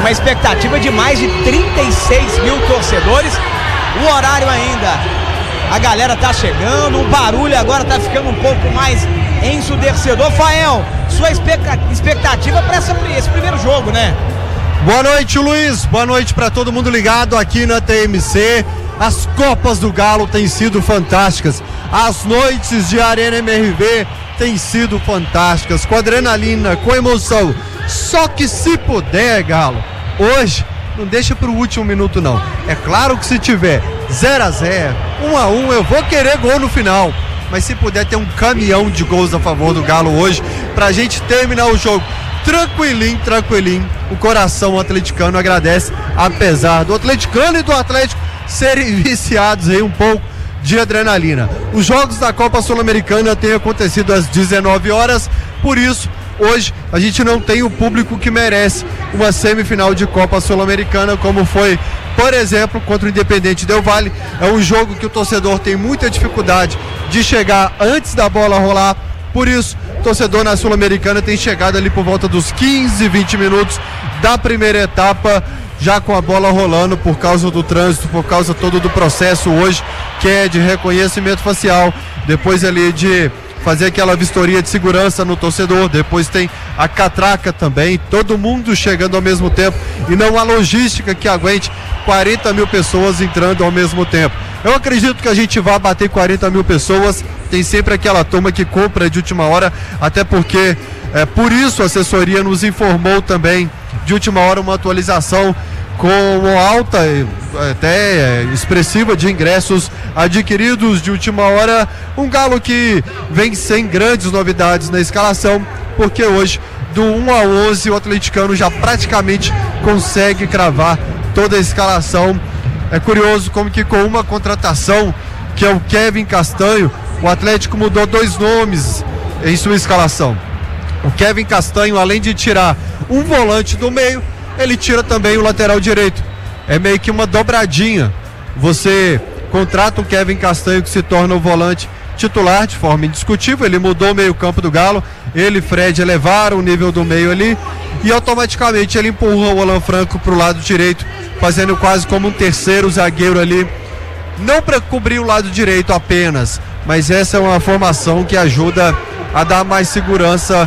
uma expectativa de mais de 36 mil torcedores. O horário ainda, a galera tá chegando, o barulho agora tá ficando um pouco mais ensurdecedor. Fael, sua expectativa para esse primeiro jogo, né? Boa noite, Luiz, boa noite para todo mundo ligado aqui na TMC. As Copas do Galo têm sido fantásticas, as noites de Arena MRV têm sido fantásticas, com adrenalina, com emoção. Só que se puder, Galo, hoje não deixa pro último minuto não. É claro que se tiver 0-0, 1-1, eu vou querer gol no final, mas se puder ter um caminhão de gols a favor do Galo hoje, pra gente terminar o jogo tranquilinho, o coração atleticano agradece, apesar do atleticano e do Atlético serem viciados aí um pouco de adrenalina. Os jogos da Copa Sul-Americana têm acontecido às 19 horas, por isso hoje a gente não tem o público que merece uma semifinal de Copa Sul-Americana, como foi, por exemplo, contra o Independente Del Valle. É um jogo que o torcedor tem muita dificuldade de chegar antes da bola rolar, por isso o torcedor na Sul-Americana tem chegado ali por volta dos 15, 20 minutos da primeira etapa, já com a bola rolando por causa do trânsito, por causa todo do processo hoje, que é de reconhecimento facial, depois ali de fazer aquela vistoria de segurança no torcedor, depois tem a catraca também, todo mundo chegando ao mesmo tempo e não há logística que aguente 40 mil pessoas entrando ao mesmo tempo. Eu acredito que a gente vai bater 40 mil pessoas, tem sempre aquela turma que compra de última hora, até porque por isso a assessoria nos informou também de última hora uma atualização com alta, até expressiva, de ingressos adquiridos de última hora. Um Galo que vem sem grandes novidades na escalação, porque hoje do 1 a 11 o atleticano já praticamente consegue cravar toda a escalação. É curioso como que com uma contratação, que é o Kevin Castanho, o Atlético mudou 2 nomes em sua escalação. O Kevin Castanho, além de tirar um volante do meio, ele tira também o lateral direito. É meio que uma dobradinha. Você contrata o Kevin Castanho, que se torna o volante titular de forma indiscutível. Ele mudou o meio-campo do Galo. Ele e Fred elevaram o nível do meio ali. E automaticamente ele empurrou o Alan Franco para o lado direito, fazendo quase como um terceiro zagueiro ali. Não para cobrir o lado direito apenas, mas essa é uma formação que ajuda a dar mais segurança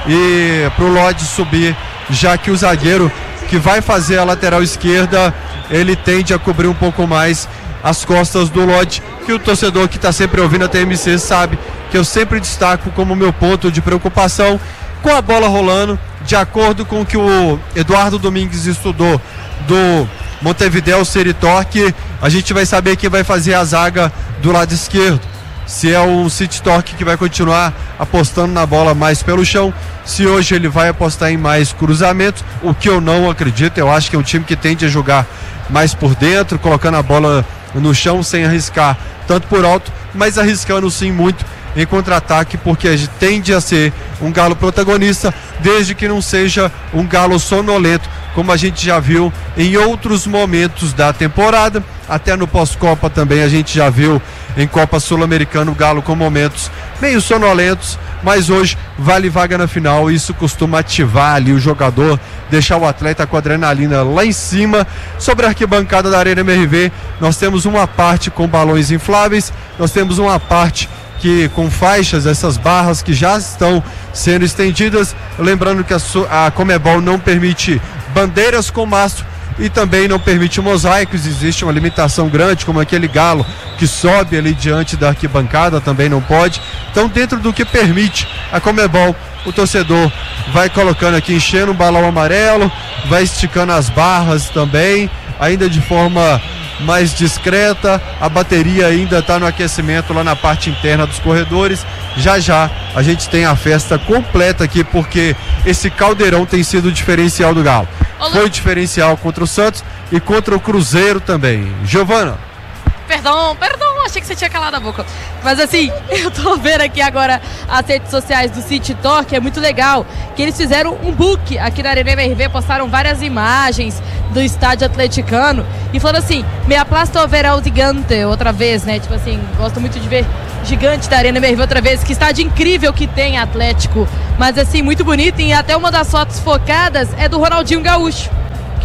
e para o Lodge subir, já que o zagueiro que vai fazer a lateral esquerda, ele tende a cobrir um pouco mais as costas do Lodge, que o torcedor que está sempre ouvindo a TMC sabe que eu sempre destaco como meu ponto de preocupação. Com a bola rolando, de acordo com o que o Eduardo Domingues estudou do Montevideo City Torque, a gente vai saber quem vai fazer a zaga do lado esquerdo. Se é o City Torque que vai continuar apostando na bola mais pelo chão, se hoje ele vai apostar em mais cruzamentos, o que eu não acredito. Eu acho que é um time que tende a jogar mais por dentro, colocando a bola no chão sem arriscar tanto por alto, mas arriscando sim muito em contra-ataque, porque a gente tende a ser um Galo protagonista, desde que não seja um Galo sonolento, como a gente já viu em outros momentos da temporada. Até no pós-Copa também a gente já viu em Copa Sul-Americana o Galo com momentos meio sonolentos, mas hoje vale vaga na final. Isso costuma ativar ali o jogador, deixar o atleta com a adrenalina lá em cima. Sobre a arquibancada da Arena MRV, nós temos uma parte com balões infláveis, nós temos uma parte que com faixas, essas barras que já estão sendo estendidas. Lembrando que a Conmebol não permite bandeiras com mastro e também não permite mosaicos. Existe uma limitação grande, como aquele galo que sobe ali diante da arquibancada, também não pode. Então, dentro do que permite a Conmebol, o torcedor vai colocando aqui, enchendo um balão amarelo, vai esticando as barras também, ainda de forma mais discreta. A bateria ainda está no aquecimento lá na parte interna dos corredores. Já já a gente tem a festa completa aqui, porque esse caldeirão tem sido o diferencial do Galo. Foi o diferencial contra o Santos e contra o Cruzeiro também. Giovana. Perdão, achei que você tinha calado a boca. Mas assim, eu tô vendo aqui agora as redes sociais do City Torque, é muito legal, que eles fizeram um book aqui na Arena MRV, postaram várias imagens do estádio atleticano e falaram assim, me aplasta overall gigante, outra vez, né? Tipo assim, gosto muito de ver gigante da Arena MRV outra vez, que estádio incrível que tem Atlético, mas assim, muito bonito. E até uma das fotos focadas é do Ronaldinho Gaúcho, que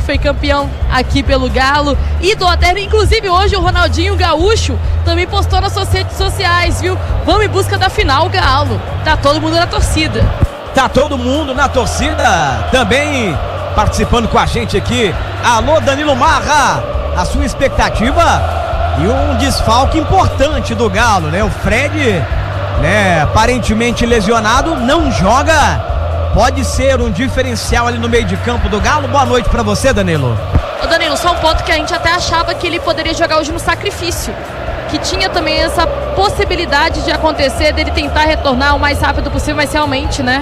foi campeão aqui pelo Galo, ídolo eterno. Inclusive hoje o Ronaldinho Gaúcho também postou nas suas redes sociais, viu? Vamos em busca da final, Galo. Tá todo mundo na torcida. Tá todo mundo na torcida também participando com a gente aqui. Alô, Danilo Marra, a sua expectativa e um desfalque importante do Galo, né? O Fred, né, aparentemente lesionado, não joga. Pode ser um diferencial ali no meio de campo do Galo. Boa noite pra você, Danilo. Ô Danilo, só um ponto que a gente até achava que ele poderia jogar hoje no sacrifício, que tinha também essa possibilidade de acontecer, dele tentar retornar o mais rápido possível, mas realmente, né?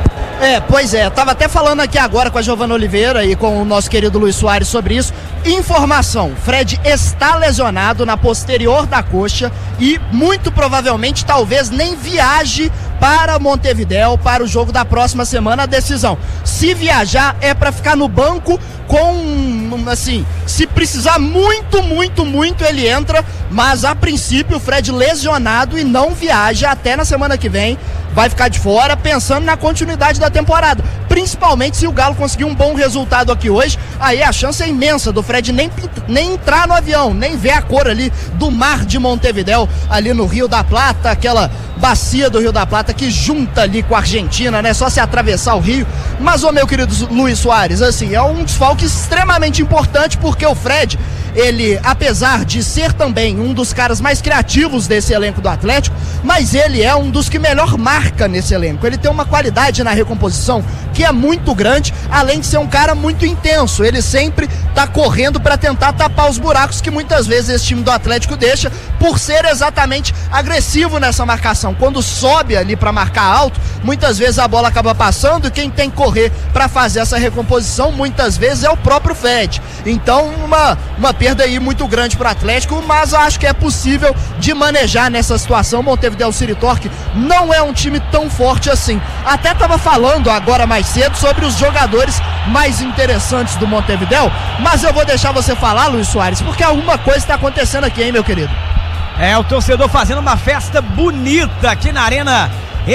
Pois é, tava até falando aqui agora com a Giovana Oliveira e com o nosso querido Luiz Soares sobre isso. Informação, Fred está lesionado na posterior da coxa e muito provavelmente talvez nem viaje para Montevidéu para o jogo da próxima semana, a decisão. Se viajar é para ficar no banco com, assim, se precisar muito ele entra, mas a princípio o Fred lesionado e não viaja até na semana que vem, vai ficar de fora pensando na continuidade da temporada, principalmente se o Galo conseguir um bom resultado aqui hoje, aí a chance é imensa do Fred nem entrar no avião, nem ver a cor ali do mar de Montevidéu, ali no Rio da Plata, aquela bacia do Rio da Plata que junta ali com a Argentina, né? Só se atravessar o rio. Mas, ô meu querido Luiz Soares, assim, é um desfalque extremamente importante porque o Fred, ele, apesar de ser também um dos caras mais criativos desse elenco do Atlético, mas ele é um dos que melhor marca nesse elenco. Ele tem uma qualidade na recomposição que é muito grande, além de ser um cara muito intenso. Ele sempre tá correndo para tentar tapar os buracos que muitas vezes esse time do Atlético deixa, por ser exatamente agressivo nessa marcação. Quando sobe ali para marcar alto, muitas vezes a bola acaba passando e quem tem que correr para fazer essa recomposição muitas vezes é o próprio Fred. Então uma perda aí muito grande para o Atlético, mas eu acho que é possível de manejar nessa situação. Montevidéu City Torque não é um time tão forte assim. Até estava falando agora mais cedo sobre os jogadores mais interessantes do Montevidéu, mas eu vou deixar você falar, Luiz Soares, porque alguma coisa está acontecendo aqui, hein, meu querido? É, o torcedor fazendo uma festa bonita aqui na Arena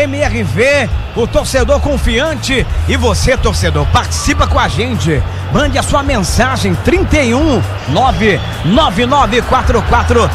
MRV, o torcedor confiante. E você, torcedor, participa com a gente. Mande a sua mensagem 31 99944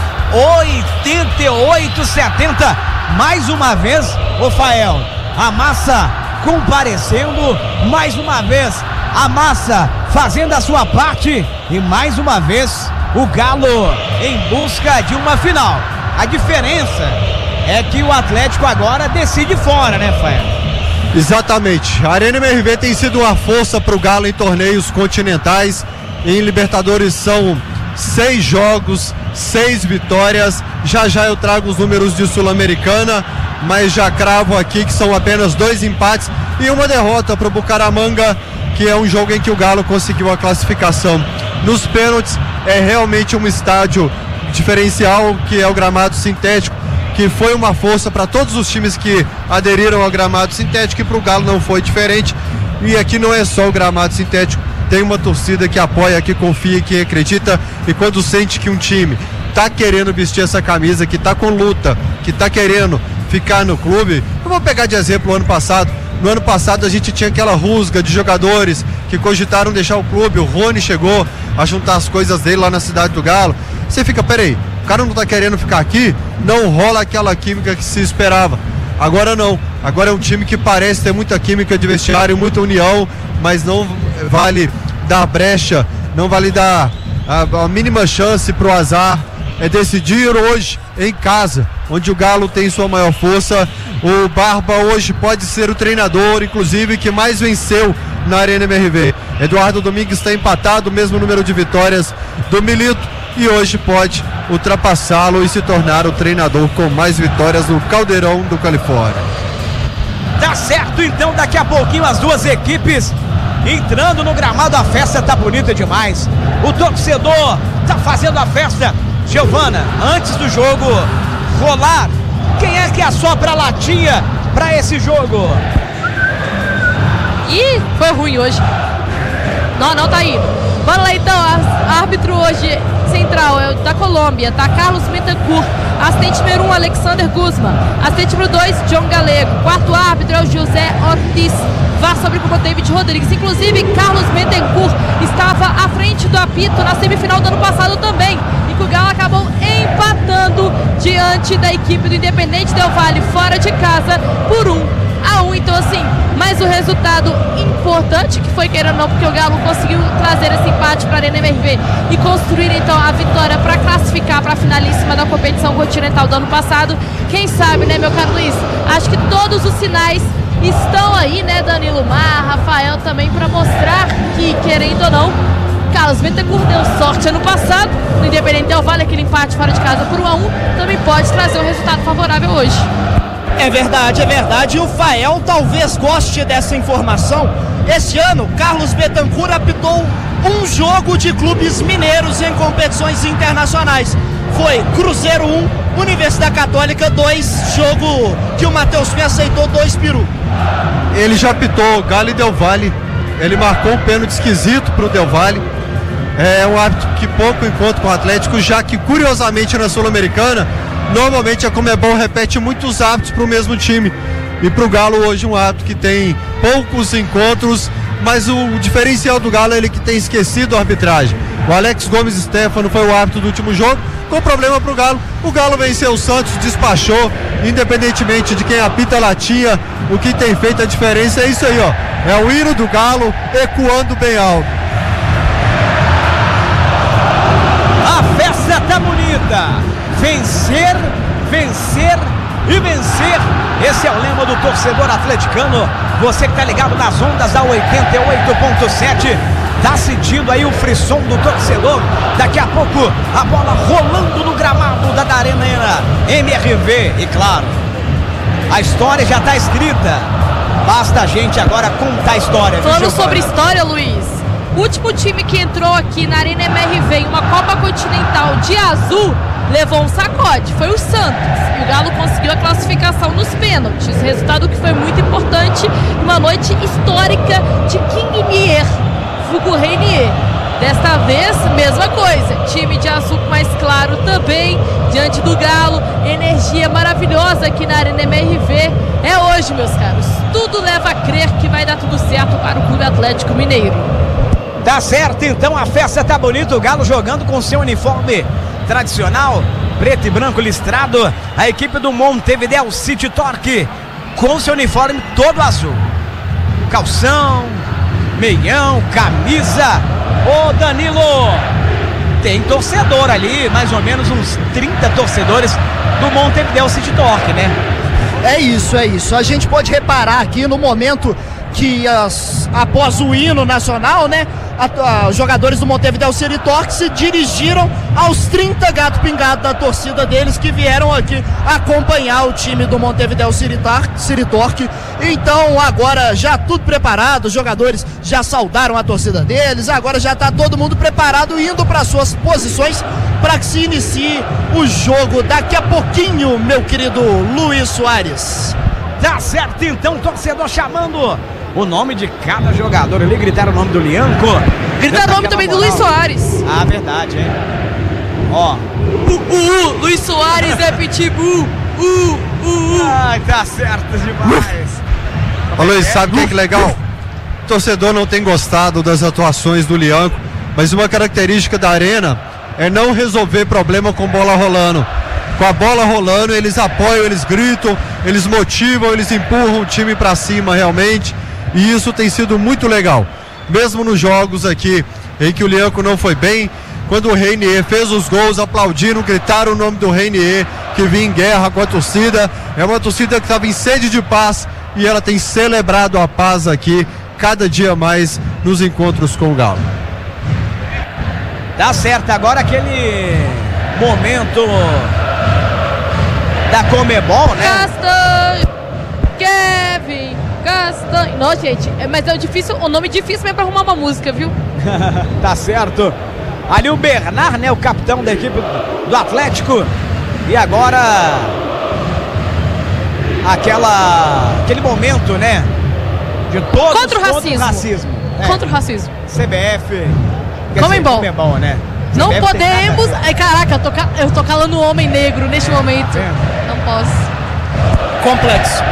8870. Mais uma vez, ô Fael, a massa comparecendo, mais uma vez a massa fazendo a sua parte e mais uma vez o Galo em busca de uma final. A diferença é que o Atlético agora decide fora, né, Fael? Exatamente. A Arena MRV tem sido uma força para o Galo em torneios continentais. Em Libertadores são 6 jogos, 6 vitórias. Já eu trago os números de Sul-Americana, mas já cravo aqui que são apenas 2 empates e uma derrota para o Bucaramanga, que é um jogo em que o Galo conseguiu a classificação nos pênaltis. É realmente um estádio diferencial, que é o gramado sintético, que foi uma força para todos os times que aderiram ao gramado sintético, e para o Galo não foi diferente. E aqui não é só o gramado sintético, tem uma torcida que apoia, que confia, que acredita, e quando sente que um time tá querendo vestir essa camisa, que tá com luta, que tá querendo ficar no clube. Eu vou pegar de exemplo o ano passado. No ano passado a gente tinha aquela rusga de jogadores que cogitaram deixar o clube. O Rony chegou a juntar as coisas dele lá na cidade do Galo. Você fica, peraí, o cara não tá querendo ficar aqui? Não rola aquela química que se esperava. Agora não, agora é um time que parece ter muita química de vestiário, muita união, mas não vale dar brecha, não vale dar a mínima chance pro azar. É decidir hoje em casa, onde o Galo tem sua maior força. O Barba hoje pode ser o treinador, inclusive, que mais venceu na Arena MRV. Eduardo Domingues está empatado, o mesmo número de vitórias do Milito, e hoje pode ultrapassá-lo e se tornar o treinador com mais vitórias no Caldeirão do Califórnia. Tá certo, então daqui a pouquinho as duas equipes entrando no gramado. A festa tá bonita demais, o torcedor tá fazendo a festa. Giovana, antes do jogo rolar, quem é que assopra a latinha pra esse jogo? Ih, foi ruim hoje. Não tá aí. Bora lá então, árbitro hoje central é o da Colômbia, tá? Carlos Bentancur. Assistente número 1, Alexander Guzman. Assistente número 2, John Galego. Quarto árbitro é o José Ortiz. Vá sobre como David Rodrigues. Inclusive, Carlos Bentancur estava à repito, na semifinal do ano passado também, e que o Galo acabou empatando diante da equipe do Independente Del Valle fora de casa por 1-1. Então assim, mais um resultado importante, que foi, queira ou não, porque o Galo conseguiu trazer esse empate para a Arena MRV e construir então a vitória para classificar para a finalíssima da competição continental do ano passado. Quem sabe, né, meu caro Luiz? Acho que todos os sinais estão aí, né, Danilo Mar, Rafael também, para mostrar que, querendo ou não, Carlos Bittencourt deu sorte ano passado no Independente Del Valle, aquele empate fora de casa por 1-1, também pode trazer um resultado favorável hoje. É verdade, é verdade. E o Fael talvez goste dessa informação. Esse ano, Carlos Bittencourt apitou um jogo de clubes mineiros em competições internacionais. Foi Cruzeiro 1, Universidade Católica 2, jogo que o Matheus Pé aceitou 2 peru. Ele já apitou Galo e Del Valle, ele marcou um pênalti esquisito pro Del Valle. É um árbitro que pouco encontra com o Atlético, já que curiosamente na Sul-Americana, normalmente a Conmebol repete muitos árbitros para o mesmo time. E para o Galo hoje um árbitro que tem poucos encontros, mas o diferencial do Galo é ele que tem esquecido a arbitragem. O Alex Gomes Stefano foi o árbitro do último jogo, com problema para o Galo. O Galo venceu o Santos, despachou, independentemente de quem apita a latinha, o que tem feito a diferença é isso aí, ó. É o hino do Galo ecoando bem alto. A festa tá bonita. Vencer, vencer e vencer. Esse é o lema do torcedor atleticano. Você que tá ligado nas ondas da 88.7, tá sentindo aí o frisson do torcedor. Daqui a pouco a bola rolando no gramado da Arena MRV. E claro, a história já tá escrita. Basta a gente agora contar a história. Falando sobre história, Luiz, o último time que entrou aqui na Arena MRV em uma Copa Continental de azul levou um sacode, foi o Santos, e o Galo conseguiu a classificação nos pênaltis, resultado que foi muito importante, uma noite histórica de King Nier, Fugo Reinier. Desta vez, mesma coisa, time de azul mais claro também, diante do Galo, energia maravilhosa aqui na Arena MRV. É hoje, meus caros, tudo leva a crer que vai dar tudo certo para o Clube Atlético Mineiro. Tá certo, então a festa tá bonita, o Galo jogando com seu uniforme tradicional, preto e branco listrado, a equipe do Montevideo City Torque com seu uniforme todo azul, calção, meião, camisa. Ô Danilo, tem torcedor ali, mais ou menos uns 30 torcedores do Montevideo City Torque, né? É isso, é isso. A gente pode reparar aqui no momento que após o hino nacional, né, os jogadores do Montevideo City Torque se dirigiram aos 30 gato pingado da torcida deles que vieram aqui acompanhar o time do Montevideo City Torque. Então agora já tudo preparado, os jogadores já saudaram a torcida deles, agora já está todo mundo preparado indo para suas posições para que se inicie o jogo daqui a pouquinho, meu querido Luiz Soares. Tá certo, então, torcedor chamando o nome de cada jogador. Ali gritaram o nome do Lianco. Gritaram o nome também do Luiz Soares. Ah, verdade, hein? Ó. Luiz Soares é pitbull. Ai, tá certo demais. Ô Luiz, sabe o que é legal? O torcedor não tem gostado das atuações do Lianco, mas uma característica da Arena é não resolver problema com bola rolando. Com a bola rolando, eles apoiam, eles gritam, eles motivam, eles empurram o time pra cima realmente. E isso tem sido muito legal. Mesmo nos jogos aqui em que o Lianco não foi bem, quando o Reinier fez os gols, aplaudiram, gritaram o nome do Reinier, que vinha em guerra com a torcida. É uma torcida que estava em sede de paz e ela tem celebrado a paz aqui cada dia mais nos encontros com o Galo. Tá certo, agora aquele momento da Conmebol, né? Castanho, Kevin Castanho. Não, gente, mas é difícil, o nome difícil mesmo pra arrumar uma música, viu? Tá certo. Ali o Bernard, né, o capitão da equipe do Atlético. E agora aquele momento, né, de todos contra o racismo. Contra o racismo. CBF, Conmebol, né? Não podemos. Ai, caraca, eu tô calando um homem negro neste momento. Não posso. Complexo.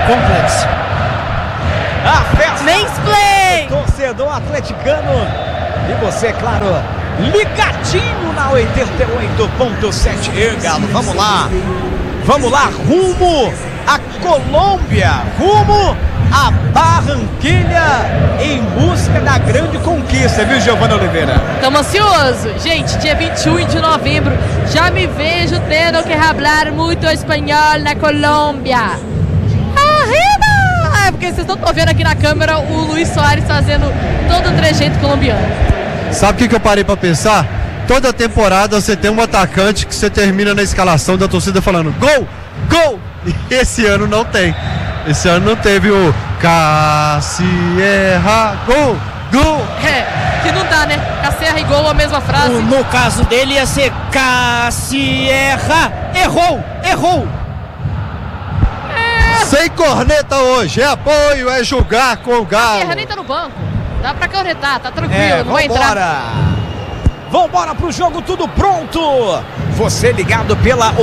A festa. Mansplay! Torcedor atleticano. E você, claro, ligadinho na 88.7. Galo, vamos lá, rumo a Colômbia, rumo a Barranquilha, em busca da grande conquista, viu, Giovana Oliveira? Estamos ansiosos. Gente, dia 21 de novembro, já me vejo tendo que falar muito espanhol na Colômbia. Arriba! É porque vocês não estão vendo aqui na câmera o Luis Soares fazendo todo o trejeito colombiano. Sabe o que eu parei pra pensar? Toda temporada você tem um atacante que você termina na escalação da torcida falando gol, gol! E esse ano não tem. Esse ano não teve o Casierra, gol, gol. Que não dá, né? Casierra e gol, a mesma frase. No caso dele ia ser Casierra, errou. Sem corneta hoje, é apoio, é jogar com o Galo. Casierra nem tá no banco. Dá pra cornetar, tá tranquilo, não vai entrar. Vambora pro jogo, tudo pronto. Você ligado pela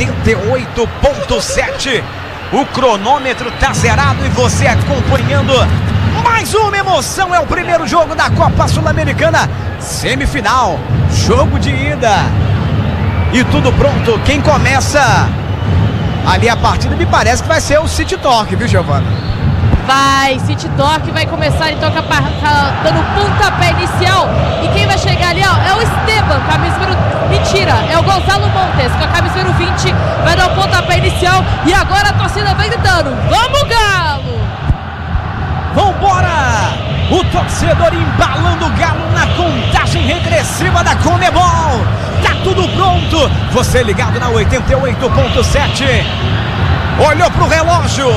88.7. O cronômetro tá zerado e você acompanhando mais uma emoção. É o primeiro jogo da Copa Sul-Americana, semifinal, jogo de ida. E tudo pronto. Quem começa ali a partida me parece que vai ser o City Torque, viu, Giovana? Vai, City Torque vai começar então dando pontapé inicial. E quem vai chegar ali, ó, é o Esteban, camisa número... Mentira, é o Gonzalo Montes, com a camisa número 20, vai dar o pontapé inicial. E agora a torcida vai gritando, vamos Galo! Vambora! O torcedor embalando o Galo na contagem regressiva da Conmebol. Tá tudo pronto. Você ligado na 88.7. Olhou pro relógio.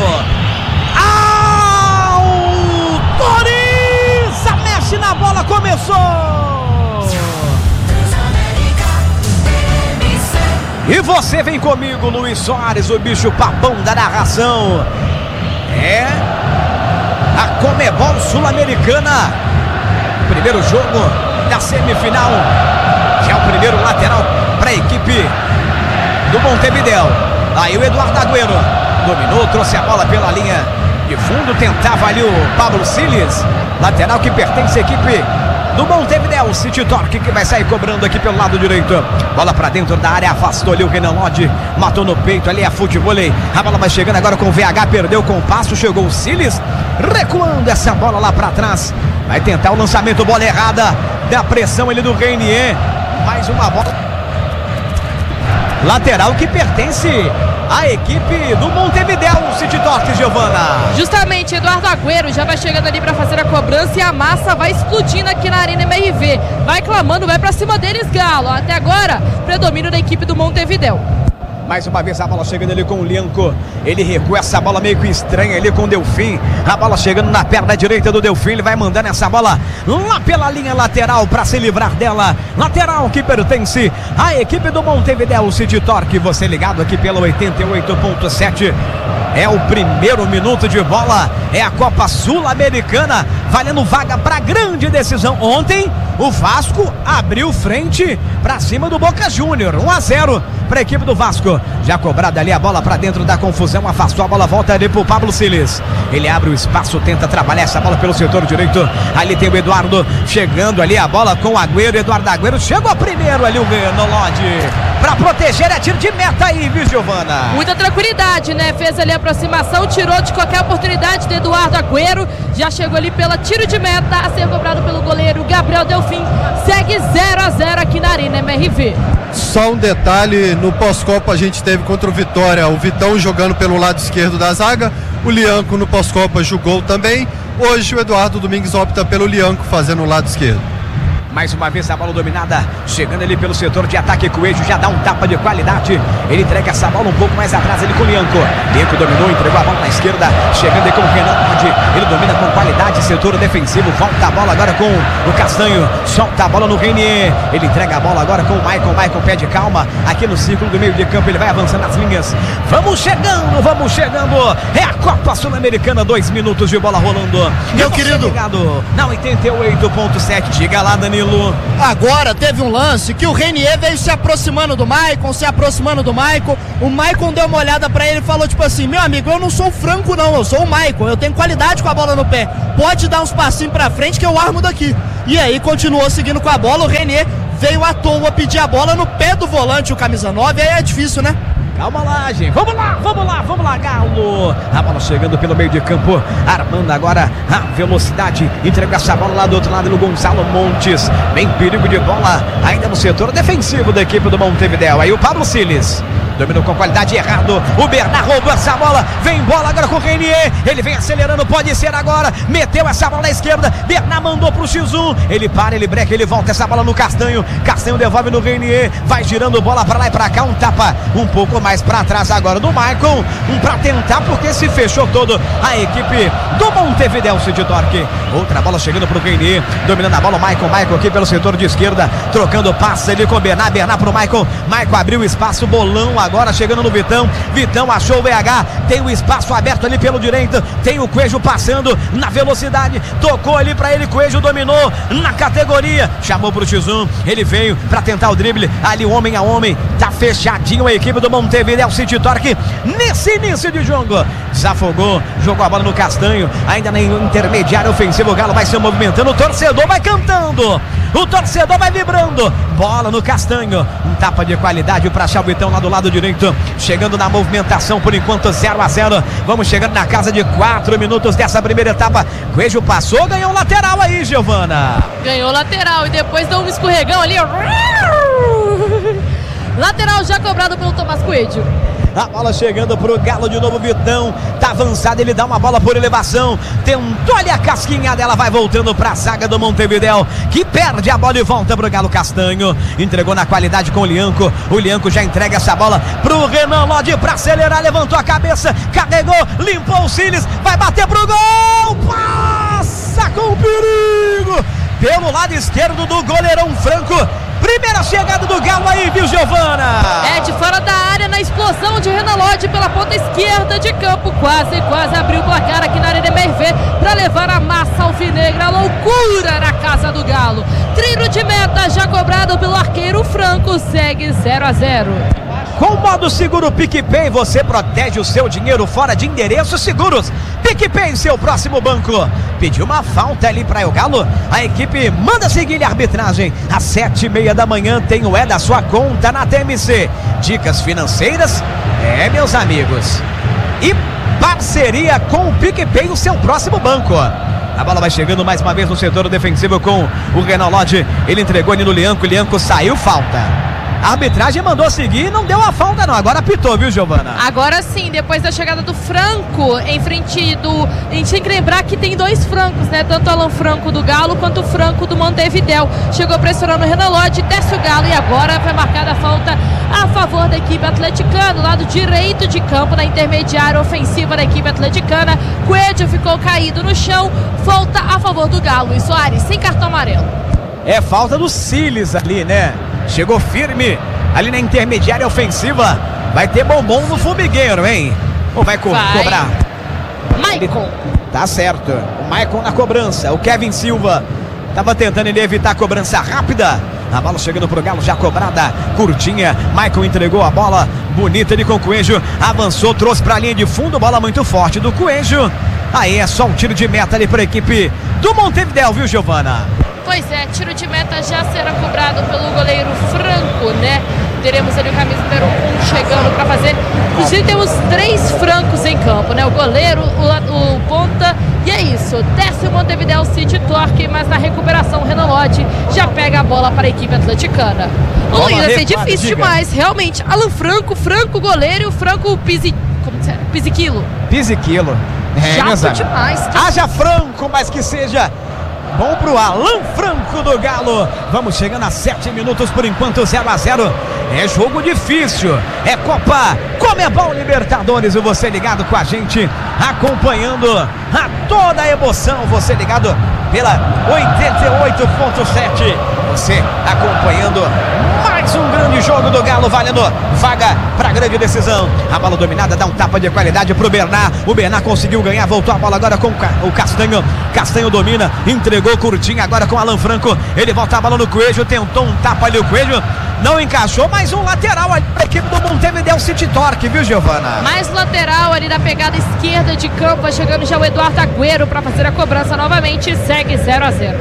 Autoriza! Mexe na bola, começou! E você vem comigo, Luis Soares, o bicho papão da narração. É a Conmebol Sul-Americana. Primeiro jogo da semifinal. Já o primeiro lateral para a equipe do Montevideo. Aí o Eduardo Agüero dominou, trouxe a bola pela linha de fundo, tentava ali o Pablo Siles, lateral que pertence à equipe do Montevideo. O City Torque que vai sair cobrando aqui pelo lado direito. Bola pra dentro da área, afastou ali o Renan Lodge, matou no peito ali a futevôlei. A bola vai chegando agora com o VH, perdeu o compasso, chegou o Siles, recuando essa bola lá pra trás. Vai tentar o lançamento, bola errada, dá pressão ali do Reinier. Mais uma bola. Lateral que pertence à equipe do Montevideo, o City Torque, Giovana. Justamente, Eduardo Agüero já vai chegando ali para fazer a cobrança e a massa vai explodindo aqui na Arena MRV. Vai clamando, vai para cima deles, Galo. Até agora, predomínio da equipe do Montevideo. Mais uma vez a bola chegando ali com o Lianco. Ele recua essa bola meio que estranha ali com o Delfim. A bola chegando na perna direita do Delfim. Ele vai mandando essa bola lá pela linha lateral para se livrar dela. Lateral que pertence à equipe do Montevideo, o City Torque. Você ligado aqui pela 88.7. É o primeiro minuto de bola. É a Copa Sul-Americana, valendo vaga para grande decisão. Ontem o Vasco abriu frente para cima do Boca Júnior. 1-0 para a equipe do Vasco. Já cobrada ali a bola para dentro da confusão. Afastou a bola, volta ali para o Pablo Siles. Ele abre o espaço, tenta trabalhar essa bola pelo setor direito. Ali tem o Eduardo chegando ali a bola com o Agüero. Eduardo Agüero chegou primeiro ali o Renan Lodge. Para proteger, é tiro de meta aí, viu, Giovana? Muita tranquilidade, né? Fez ali a aproximação, tirou de qualquer oportunidade de Eduardo Agüero. Já chegou ali pela tiro de meta a ser cobrado pelo goleiro Gabriel Delfim. Segue 0-0 aqui na Arena MRV. Só um detalhe, no pós-copa a gente teve contra o Vitória o Vitão jogando pelo lado esquerdo da zaga, o Lianco no pós-copa jogou também. Hoje o Eduardo Domingues opta pelo Lianco fazendo o lado esquerdo. Mais uma vez a bola dominada, chegando ali pelo setor de ataque. Coelho já dá um tapa de qualidade. Ele entrega essa bola um pouco mais atrás ali com o Lianco. Lianco dominou, entregou a bola na esquerda, chegando aí com o Renan Lodge. Ele domina com qualidade, setor defensivo. Volta a bola agora com o Castanho, solta a bola no Reinier. Ele entrega a bola agora com o Maicon. Maicon pede calma aqui no círculo do meio de campo. Ele vai avançando nas linhas. Vamos chegando, vamos chegando. É a Copa Sul-Americana, 2 minutos de bola rolando. Meu querido, ligado na 88.7. Diga lá, Danilo. Agora teve um lance que o Reinier veio se aproximando do Maicon, o Maicon deu uma olhada pra ele e falou tipo assim: meu amigo, eu não sou o Franco não, eu sou o Maicon, eu tenho qualidade com a bola no pé, pode dar uns passinhos pra frente que eu armo daqui. E aí continuou seguindo com a bola, o Reinier veio à toa pedir a bola no pé do volante, o camisa 9, aí é difícil, né? Calma lá, gente. Vamos lá, Galo. A bola chegando pelo meio de campo, armando agora a velocidade. Entrega essa bola lá do outro lado no Gonçalo Montes. Vem perigo de bola ainda no setor defensivo da equipe do Montevidéu. Aí o Pablo Siles dominou com qualidade, errado. O Bernard roubou essa bola. Vem bola agora com o Renier. Ele vem acelerando, pode ser agora. Meteu essa bola à esquerda. Bernard mandou pro X1. Ele para, ele breca, ele volta essa bola no Castanho. Castanho devolve no Renier. Vai girando bola pra lá e pra cá. Um tapa um pouco mais pra trás agora do Maicon. Pra tentar, porque se fechou todo a equipe do Montevidéu City Torque. Outra bola chegando pro Renier. Dominando a bola o Maicon aqui pelo setor de esquerda. Trocando passe ali com o Bernard. Bernard pro Maicon. Maicon abriu espaço, bolão agora chegando no Vitão. Vitão achou o BH, tem o espaço aberto ali pelo direito, tem o Coelho passando na velocidade, tocou ali pra ele, Coelho dominou na categoria, chamou pro X1, ele veio pra tentar o drible, ali homem a homem, tá fechadinho a equipe do Montevidéu City Torque nesse início de jogo, desafogou, jogou a bola no Castanho, ainda na intermediária ofensiva, o Galo vai se movimentando, o torcedor vai cantando, o torcedor vai vibrando, bola no Castanho, um tapa de qualidade pra achar o Vitão lá do lado direito, chegando na movimentação por enquanto 0-0, vamos chegando na casa de 4 minutos dessa primeira etapa. Coelho passou, ganhou lateral aí, Giovana. Ganhou lateral e depois deu um escorregão ali, ó. Lateral já cobrado pelo Tomás Coelho. A bola chegando pro Galo de novo, Vitão tá avançado, ele dá uma bola por elevação, tentou ali a casquinha dela, vai voltando pra zaga do Montevidéu, que perde a bola e volta pro Galo. Castanho entregou na qualidade com o Lianco já entrega essa bola pro Renan Lodge pra acelerar, levantou a cabeça, carregou, limpou o Siles, vai bater pro gol, passa com perigo pelo lado esquerdo do goleirão Franco. Primeira chegada do Galo aí, viu, Giovana? É, de fora da área, na explosão de Renan Lodge pela ponta esquerda de campo. Quase abriu o placar aqui na Arena MRV para levar a massa alvinegra. A loucura na casa do Galo. Tiro de meta já cobrado pelo arqueiro Franco. Segue 0-0. Com o modo seguro PicPay, você protege o seu dinheiro fora de endereços seguros. PicPay, seu próximo banco. Pediu uma falta ali para o Galo. A equipe manda seguir a arbitragem. Às 7h30 da manhã tem o da sua conta na TMC. Dicas financeiras, meus amigos. E parceria com o PicPay, o seu próximo banco. A bola vai chegando mais uma vez no setor defensivo com o Renan Lodge. Ele entregou ali no Lianco. Lianco saiu, falta. A arbitragem mandou seguir, não deu a falta não, agora apitou, viu, Giovana? Agora sim, depois da chegada do Franco em frente do... A gente tem que lembrar que tem dois Francos, né? Tanto o Alan Franco do Galo quanto o Franco do Montevidéu. Chegou pressionando o Renan Lodge, desce o Galo e agora foi marcada a falta a favor da equipe atleticana, lado direito de campo, na intermediária ofensiva da equipe atleticana. Coelho ficou caído no chão, falta a favor do Galo. E Soares, sem cartão amarelo. É falta do Siles ali, né? Chegou firme ali na intermediária ofensiva. Vai ter bombom no formigueiro, hein? Ou vai cobrar? Maicon. Tá certo. O Maicon na cobrança. O Kevin Silva tava tentando ele evitar a cobrança rápida. A bola chegando pro Galo, já cobrada, curtinha. Maicon entregou a bola, bonita ali com o Coelho. Avançou, trouxe pra linha de fundo, bola muito forte do Coelho. Aí é só um tiro de meta ali pra equipe do Montevidéu, viu, Giovana? Pois é, tiro de meta já será cobrado pelo goleiro Franco, né? Teremos ali o camisa número 1 chegando para fazer. Inclusive temos 3 Francos em campo, né? O goleiro, o ponta, e é isso. Desce o Montevidéu City Torque, mas na recuperação o Renan Lodge já pega a bola para a equipe atleticana. O Luiz, vai ser difícil demais, realmente. Alan Franco goleiro e o Franco Pisiquilo. Chato demais. Haja Franco, mas que seja bom pro Alan Franco do Galo. Vamos chegando a 7 minutos por enquanto, 0-0. É jogo difícil, é Copa Conmebol Libertadores. E você ligado com a gente, acompanhando a toda a emoção. Você ligado pela 88.7. Você acompanhando mais um grande jogo do Galo, valendo vaga para grande decisão. A bola dominada, dá um tapa de qualidade pro Bernard. O Bernard conseguiu ganhar, voltou a bola agora com o Castanho. Castanho domina, entregou curtinho agora com o Alan Franco. Ele volta a bola no Coelho, tentou um tapa ali o Coelho, não encaixou, mais um lateral ali para a equipe do Montevidéu City Torque, viu, Giovana? Mais lateral ali na pegada esquerda de campo, vai chegando já o Eduardo Agüero para fazer a cobrança novamente, segue 0-0.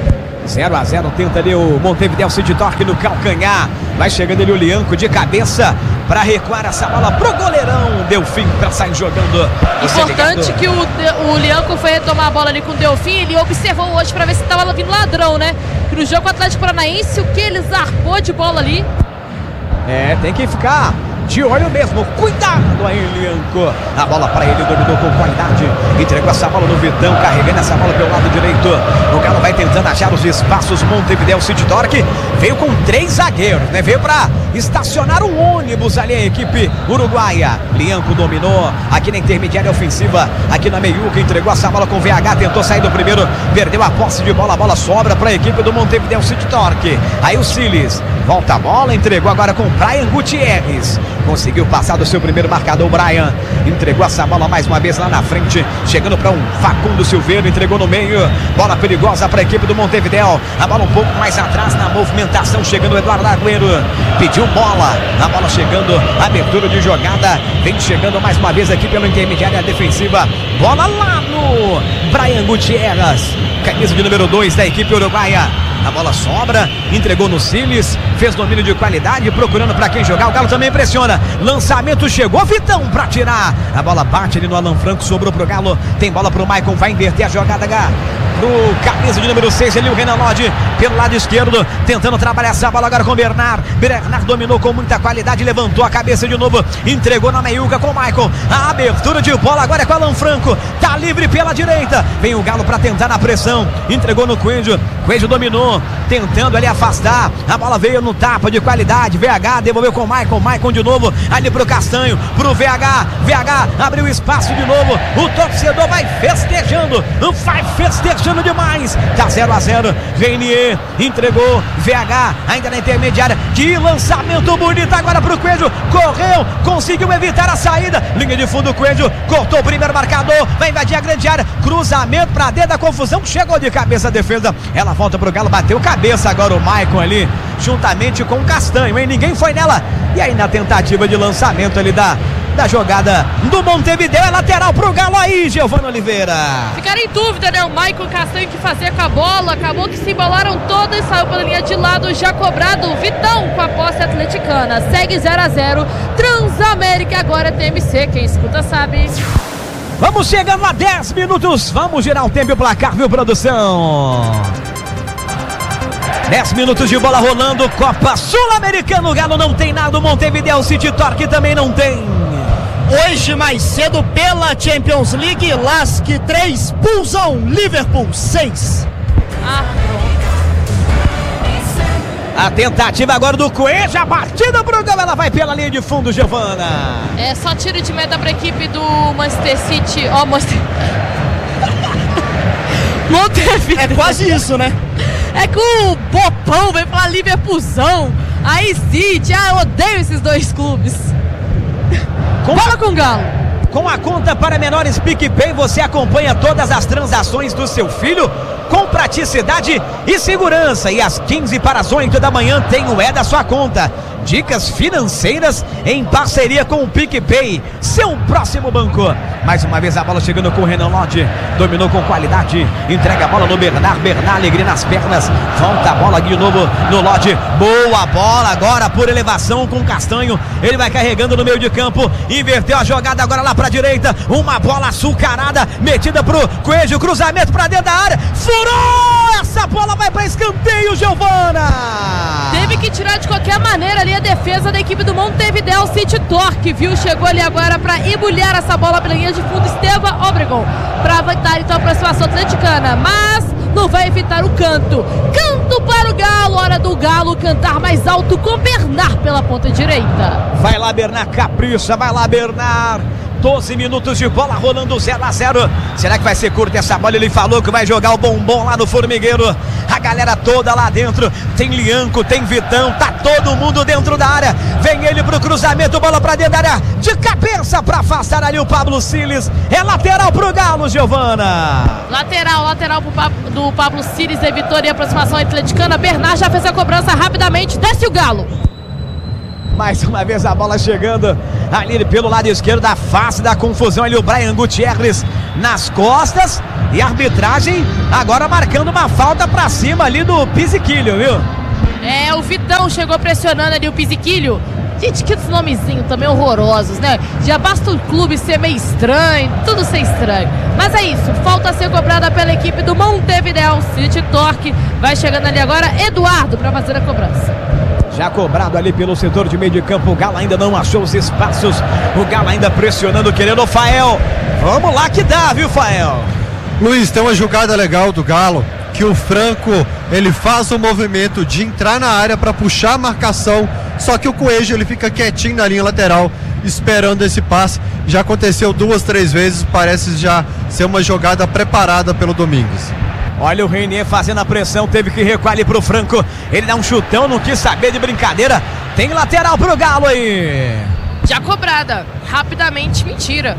0-0, tenta ali o Montevideo City Torque no calcanhar. Vai chegando ali o Lianco de cabeça para recuar essa bola pro goleirão Delfim para sair jogando. Importante que o Lianco foi retomar a bola ali com o Delfim. Ele observou hoje para ver se estava vindo ladrão, né? Que no jogo Atlético Paranaense, o que ele zarpou de bola ali. Tem que ficar de olho mesmo, cuidado aí, Lianco. A bola para ele, dominou com qualidade, entregou essa bola no Vitão, carregando essa bola pelo lado direito. O Galo vai tentando achar os espaços. Montevideo City Torque veio com 3 zagueiros, né? Veio para estacionar um ônibus ali, a equipe uruguaia. Lianco dominou aqui na intermediária ofensiva, aqui na meiuca, entregou essa bola com o VH, tentou sair do primeiro, perdeu a posse de bola, a bola sobra para a equipe do Montevideo City Torque. Aí o Siles volta a bola, entregou agora com o Brian Gutierrez. Conseguiu passar do seu primeiro marcador, o Brian. Entregou essa bola mais uma vez lá na frente, chegando para um Facundo Silveira, entregou no meio. Bola perigosa para a equipe do Montevideo. A bola um pouco mais atrás na movimentação, chegando o Eduardo Agüero. Pediu bola, a bola chegando, abertura de jogada. Vem chegando mais uma vez aqui pela intermediária defensiva. Bola lá no Brian Gutierrez, camisa de número 2 da equipe uruguaia. A bola sobra, entregou no Siles, fez domínio de qualidade, procurando para quem jogar. O Galo também pressiona. Lançamento chegou, Vitão para tirar. A bola bate ali no Alan Franco, sobrou pro Galo. Tem bola pro Maicon, vai inverter a jogada pro camisa de número 6 ali, o Renan Lodge, pelo lado esquerdo, tentando trabalhar essa bola agora com o Bernard. Bernard dominou com muita qualidade, levantou a cabeça de novo, entregou na meiuca com o Maicon. A abertura de bola agora é com o Alan Franco, tá livre pela direita. Vem o Galo para tentar na pressão, entregou no Coelho. Coelho dominou, tentando ali afastar. A bola veio no tapa de qualidade. VH devolveu com o Maicon. Maicon de novo, ali pro Castanho, pro VH. VH abriu espaço de novo. O torcedor vai festejando demais. Tá 0-0. Reinier entregou. VH ainda na intermediária. Que lançamento bonito agora pro Coelho. Correu, conseguiu evitar a saída. Linha de fundo, Coelho cortou o primeiro marcador. Vai invadir a grande área. Cruzamento pra dentro da confusão. Chegou de cabeça a defesa. Ela volta pro Galo, bateu cabeça agora o Maicon ali, juntamente com o Castanho, hein? Ninguém foi nela. E aí na tentativa de lançamento ali da jogada do Montevideo, é lateral pro Galo aí, Giovana Oliveira. Ficaram em dúvida, né? O Maicon e o Castanho que fazer com a bola. Acabou que se embolaram todas e saiu pela linha de lado, já cobrado. Vitão com a posse atleticana. Segue 0-0. Transamérica agora TMC. Quem escuta sabe. Vamos chegando a 10 minutos. Vamos girar o tempo e o placar, viu, produção? 10 minutos de bola rolando. Copa Sul-Americana. O Galo não tem nada. O Montevideo City Torque também não tem. Hoje mais cedo pela Champions League, Lask 3, Pulsão, Liverpool 6. A tentativa agora do Coelho, a batida pro Galo, ela vai pela linha de fundo, Giovana. É só tiro de meta pra equipe do Manchester City. Ó, Montevideo. É quase isso, né? É que o Bopão vem falar Liverpoolzão. Aí City, eu odeio esses dois clubes. Bola com o Galo. Com a conta para menores PicPay, você acompanha todas as transações do seu filho com praticidade e segurança. E às 15 para as 8 da manhã tem o da sua conta. Dicas financeiras em parceria com o PicPay, seu próximo banco. Mais uma vez a bola chegando com o Renan Lodge. Dominou com qualidade, entrega a bola no Bernard. Bernard, alegria nas pernas. Volta a bola de novo no Lodge. Boa bola agora por elevação com o Castanho. Ele vai carregando no meio de campo. Inverteu a jogada agora lá pra direita. Uma bola açucarada, metida pro Coelho. Cruzamento pra dentro da área. Furou! Essa bola vai pra escanteio, Giovana! Teve que tirar de qualquer maneira ali a defesa da equipe do Montevideo City Torque, viu? Chegou ali agora para embulhar essa bola pela linha de fundo, Esteban Obregon, para avançar então a aproximação atleticana, mas não vai evitar o canto. Canto para o Galo, hora do Galo cantar mais alto com Bernard pela ponta direita. Vai lá, Bernard, capricha, vai lá, Bernard. 12 minutos de bola rolando 0-0. Será que vai ser curta essa bola? Ele falou que vai jogar o bombom lá no Formigueiro. A galera toda lá dentro. Tem Lianco, tem Vitão, tá todo mundo dentro da área. Vem ele pro cruzamento, bola pra dentro da área. De cabeça pra afastar ali o Pablo Siles. É lateral pro Galo, Giovana. Lateral do Pablo Siles, evitou a aproximação atleticana. Bernard já fez a cobrança rapidamente. Desce o Galo. Mais uma vez a bola chegando ali pelo lado esquerdo da face da confusão. Ali o Brian Gutierrez nas costas. E a arbitragem agora marcando uma falta pra cima ali do Pizziquilho, viu? É, o Vitão chegou pressionando ali o Pizziquilho. Gente, que nomezinhos também horrorosos, né? Já basta o clube ser meio estranho, tudo ser estranho. Mas é isso, falta a ser cobrada pela equipe do Montevideo City Torque. Vai chegando ali agora Eduardo para fazer a cobrança. Já cobrado ali pelo setor de meio de campo. O Galo ainda não achou os espaços. O Galo ainda pressionando, querendo o Fael. Vamos lá que dá, viu, Fael? Luiz, tem uma jogada legal do Galo, que o Franco, ele faz o movimento de entrar na área para puxar a marcação, só que o Coelho, ele fica quietinho na linha lateral, esperando esse passe. Já aconteceu 2, 3 vezes, parece já ser uma jogada preparada pelo Domingues. Olha o Reinier fazendo a pressão, teve que recuar ali pro Franco. Ele dá um chutão, não quis saber de brincadeira. Tem lateral pro Galo aí. Já cobrada, rapidamente, mentira.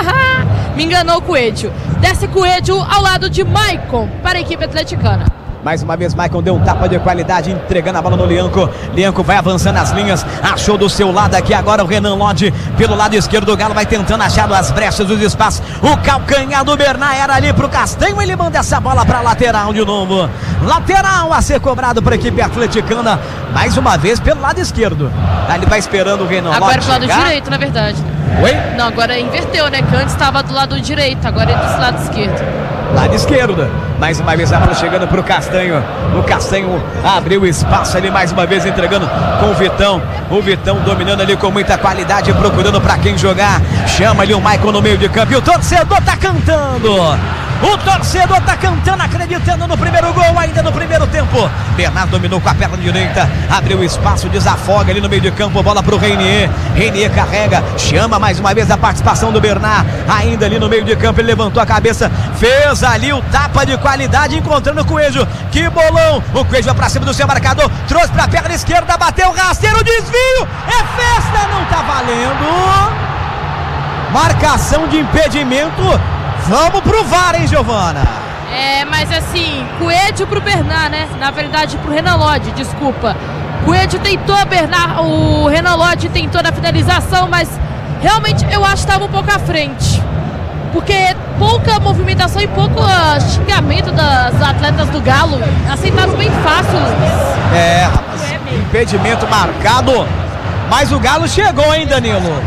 Me enganou o Coelho. Desce Coelho ao lado de Maicon para a equipe atleticana. Mais uma vez Maicon deu um tapa de qualidade, entregando a bola no Lianco. Lianco vai avançando as linhas, achou do seu lado aqui agora o Renan Lodge. Pelo lado esquerdo do Galo vai tentando achar as brechas dos espaços. O calcanhar do Bernard era ali pro Castanho, ele manda essa bola pra lateral de novo. Lateral a ser cobrado para a equipe atleticana, mais uma vez pelo lado esquerdo. Ele vai esperando o Renan Lodge. Agora pro lado direito, na verdade. Oi? Não, agora inverteu, né? Que antes estava do lado direito, agora é do lado esquerdo. Lado esquerdo, mais uma vez a bola chegando pro Castanho. O Castanho abriu espaço ali, mais uma vez entregando com o Vitão. O Vitão dominando ali com muita qualidade, procurando pra quem jogar. Chama ali o Maicon no meio de campo e o torcedor tá cantando. O torcedor tá cantando, acreditando no primeiro gol, ainda no primeiro tempo. Bernardo dominou com a perna direita, abriu espaço, desafoga ali no meio de campo, bola pro Reinier. Reinier carrega, chama mais uma vez a participação do Bernard. Ainda ali no meio de campo, ele levantou a cabeça, fez ali o tapa de qualidade, encontrando o Coelho. Que bolão! O Coelho vai pra cima do seu marcador, trouxe pra perna esquerda, bateu rasteiro, desvio, é festa, não tá valendo. Marcação de impedimento. Vamos pro VAR, hein, Giovana? É, mas assim, Coelho pro Bernard, né? Na verdade, pro Renan Lodge, desculpa. Coelho tentou o Renan Lodge tentou na finalização, mas realmente eu acho que estava um pouco à frente. Porque pouca movimentação e pouco xingamento das atletas do Galo. Aceitaram bem fácil, Luiz. É, rapaz, impedimento marcado. Mas o Galo chegou, hein, Danilo?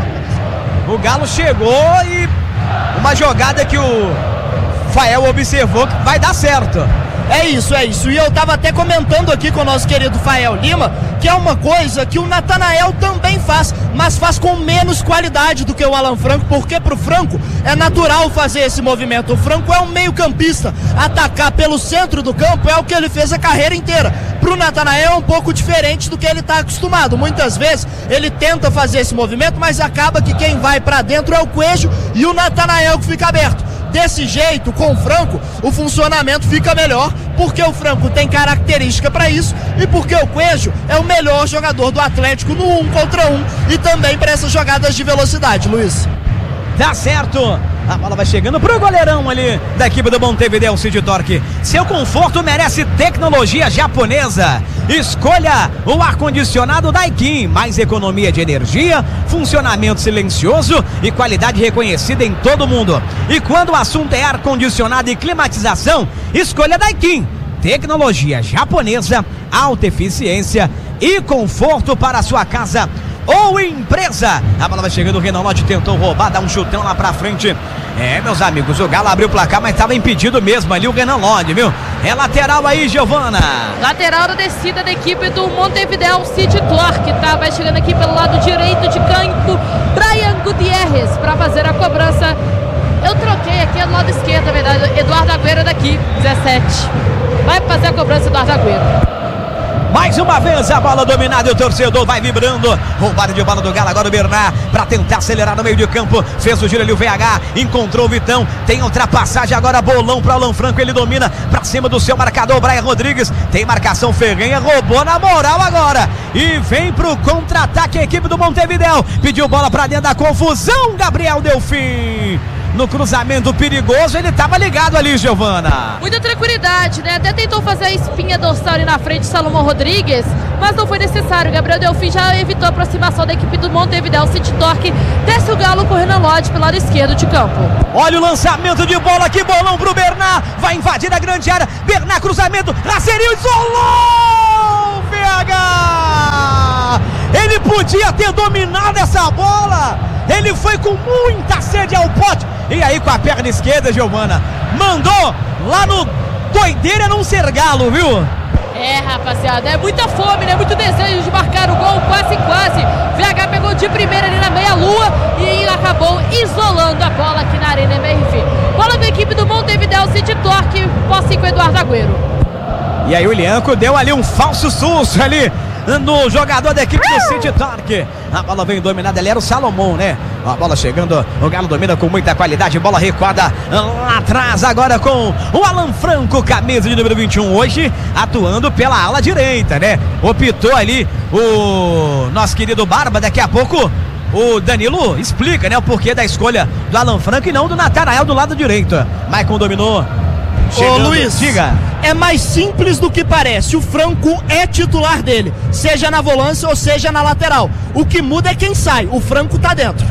O Galo chegou e uma jogada que o Fael observou que vai dar certo. É isso. E eu tava até comentando aqui com o nosso querido Fael Lima, que é uma coisa que o Natanael também faz, mas faz com menos qualidade do que o Alan Franco, porque pro Franco é natural fazer esse movimento. O Franco é um meio-campista, atacar pelo centro do campo é o que ele fez a carreira inteira. Pro Natanael é um pouco diferente do que ele tá acostumado. Muitas vezes ele tenta fazer esse movimento, mas acaba que quem vai pra dentro é o Coelho e o Natanael que fica aberto. Desse jeito, com o Franco, o funcionamento fica melhor, porque o Franco tem característica para isso e porque o Coelho é o melhor jogador do Atlético no 1 contra 1 e também para essas jogadas de velocidade, Luiz. Dá certo! A bola vai chegando pro goleirão ali da equipe do Montevideo City Torque. Seu conforto merece tecnologia japonesa. Escolha o ar-condicionado Daikin. Mais economia de energia, funcionamento silencioso e qualidade reconhecida em todo mundo. E quando o assunto é ar-condicionado e climatização, escolha Daikin. Tecnologia japonesa, alta eficiência e conforto para a sua casa ou empresa. A bola vai chegando, o Renan Lodge tentou roubar, dá um chutão lá pra frente. É, meus amigos, o Galo abriu o placar, mas estava impedido mesmo ali o Renan Lodge, viu? É lateral aí, Giovana. Lateral da descida da equipe do Montevideo City Torque, tá? Vai chegando aqui pelo lado direito de campo, Brian Gutierrez para fazer a cobrança. Eu troquei aqui do lado esquerdo, na verdade, Eduardo Agüero daqui, 17. Vai fazer a cobrança, Eduardo Agüero. Mais uma vez a bola dominada e o torcedor vai vibrando. Roubada de bola do Galo, agora o Bernard para tentar acelerar no meio de campo. Fez o giro ali o VH, encontrou o Vitão. Tem ultrapassagem agora, bolão para o Alan Franco. Ele domina para cima do seu marcador, Brian Rodrigues. Tem marcação ferrenha, roubou na moral agora. E vem pro contra-ataque a equipe do Montevideo. Pediu bola para dentro da confusão, Gabriel Delfim. no cruzamento perigoso, ele estava ligado ali, Giovana. Muita tranquilidade, né? Até tentou fazer a espinha dorsal ali na frente, Salomão Rodrigues, mas não foi necessário. Gabriel Delfim já evitou a aproximação da equipe do Montevideo City Torque. Desce o Galo com o Renan Lodge pelo lado esquerdo de campo. Olha o lançamento de bola, que bolão pro Bernard, vai invadir a grande área, Bernard, cruzamento, Racerinho, isolou, VH! Ele podia ter dominado essa bola, ele foi com muita sede ao pote, e aí com a perna esquerda, Giovana, mandou lá no doideira não ser galo, viu? É, rapaziada, é muita fome, né? Muito desejo de marcar o gol, quase. VH pegou de primeira ali na meia-lua e acabou isolando a bola aqui na Arena MRV. Bola da equipe do Montevideo City Torque, posse com Eduardo Agüero. E aí o Lianco deu ali um falso susto ali no jogador da equipe do City Torque. A bola vem dominada, ele era o Salomão, né? A bola chegando, o Galo domina com muita qualidade, bola recuada lá atrás agora com o Alan Franco, camisa de número 21, hoje atuando pela ala direita, né? Optou ali o nosso querido Barba, daqui a pouco o Danilo explica, né, o porquê da escolha do Alan Franco e não do Natanael do lado direito. Maicon dominou. Ô Luiz, diga. É mais simples do que parece. O Franco é titular dele, seja na volância ou seja na lateral. O que muda é quem sai. O Franco tá dentro.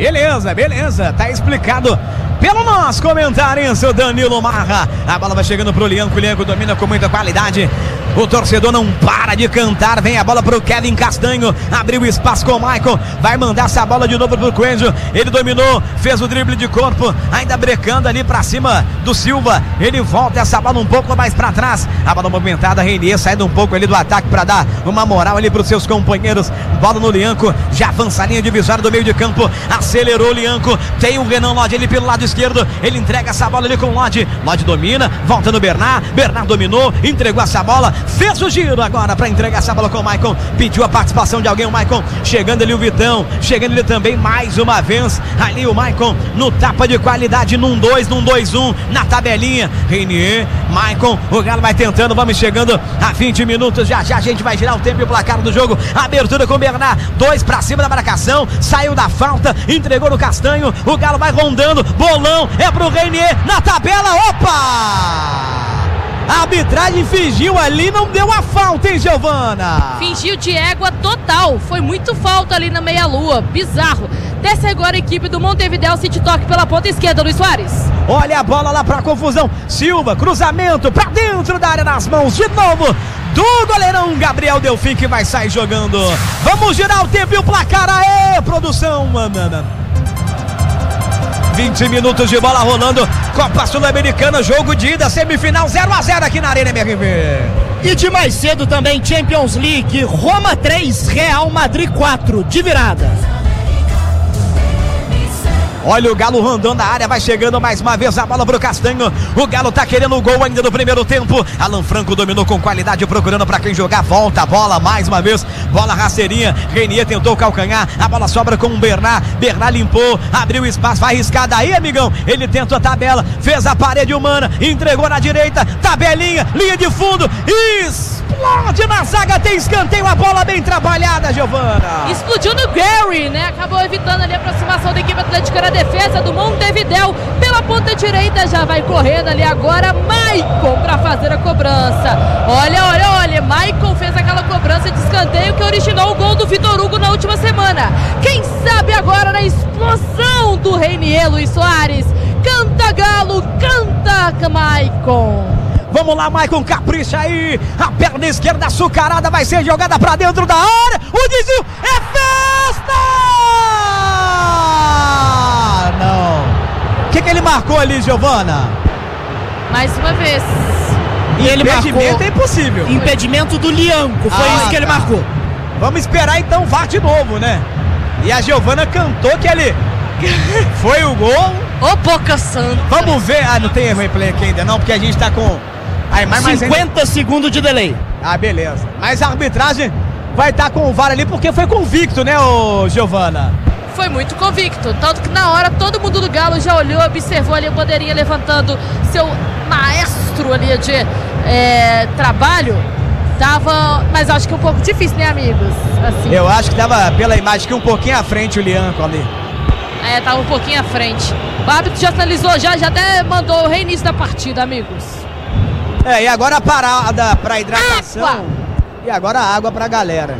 Beleza, tá explicado pelo nosso comentarista Danilo Marra. A bola vai chegando pro Lianco, o Lianco domina com muita qualidade. O torcedor não para de cantar, vem a bola pro Kevin Castanho, abriu espaço com o Maicon, vai mandar essa bola de novo pro Coelho, ele dominou, fez o drible de corpo, ainda brecando ali pra cima do Silva, ele volta essa bola um pouco mais pra trás, a bola movimentada, Reinier saindo um pouco ali do ataque pra dar uma moral ali pros seus companheiros, bola no Lianco, já avança a linha divisória do meio de campo, acelerou o Lianco, tem o Renan Lodge ali pelo lado esquerdo, ele entrega essa bola ali com o Lodge domina, volta no Bernard dominou, entregou essa bola, fez o giro agora para entregar essa bola com o Maicon, pediu a participação de alguém, o Maicon, chegando ali o Vitão, chegando ali também mais uma vez, ali o Maicon no tapa de qualidade, num 2-1, na tabelinha, Reinier, Maicon, o Galo vai tentando, vamos chegando a 20 minutos, já a gente vai girar o tempo e o placar do jogo, abertura com o Bernard, 2 para cima da marcação, saiu da falta, entregou no Castanho, o Galo vai rondando, bolão, é pro Reinier, na tabela, opa! A arbitragem fingiu ali, não deu a falta, hein, Giovana? Fingiu de égua total, foi muito falta ali na meia-lua, bizarro. Desce agora a equipe do Montevideo City Torque pela ponta esquerda, Luiz Soares. Olha a bola lá pra confusão, Silva, cruzamento pra dentro da área, nas mãos de novo do goleirão Gabriel Delfim, que vai sair jogando. Vamos girar o tempo e o placar, aê, produção, mano. 20 minutos de bola rolando, Copa Sul-Americana, jogo de ida, semifinal 0-0 aqui na Arena MRV. E de mais cedo também Champions League, Roma 3, Real Madrid 4, de virada. Olha o Galo rondando a área, vai chegando mais uma vez a bola pro Castanho, o Galo tá querendo o gol ainda no primeiro tempo, Alan Franco dominou com qualidade, procurando pra quem jogar, volta a bola mais uma vez, bola raceirinha, Reinier tentou calcanhar, a bola sobra com o Bernard limpou, abriu espaço, vai arriscar daí, amigão, ele tentou a tabela, fez a parede humana, entregou na direita, tabelinha, linha de fundo, explode na zaga, tem escanteio, a bola bem trabalhada, Giovana. Explodiu no Gary, né, acabou evitando ali a aproximação da equipe atlética. Defesa do Montevideo pela ponta direita, já vai correndo ali agora Maicon para fazer a cobrança. Olha, Maicon fez aquela cobrança de escanteio que originou o gol do Vitor Hugo na última semana. Quem sabe agora na explosão do Reinier, Luiz Soares. Canta Galo, canta Maicon. Vamos lá, Maicon, capricha aí, a perna esquerda açucarada vai ser jogada pra dentro da área, o desvio é festa! Não. O que ele marcou ali, Giovana? Mais uma vez. E ele impedimento marcou, é impossível. Impedimento do Lianco, foi isso que ele marcou. Vamos esperar então, VAR de novo, né? E a Giovana cantou que ele foi o gol. Ô, Boca Santa. Vamos ver. Não tem replay aqui ainda não, porque a gente tá com... Aí, mais 50 segundos de delay. Beleza. Mas a arbitragem vai estar com o VAR ali, porque foi convicto, né, Giovana? Foi muito convicto, tanto que na hora todo mundo do Galo já olhou, observou ali o bandeirinha levantando seu maestro ali de trabalho. Tava, mas acho que um pouco difícil, né, amigos? Assim. Eu acho que tava pela imagem que um pouquinho à frente o Lianco ali. Tava um pouquinho à frente. O árbitro já sinalizou, já até mandou o reinício da partida, amigos. E agora a parada pra hidratação. Água. E agora a água pra galera.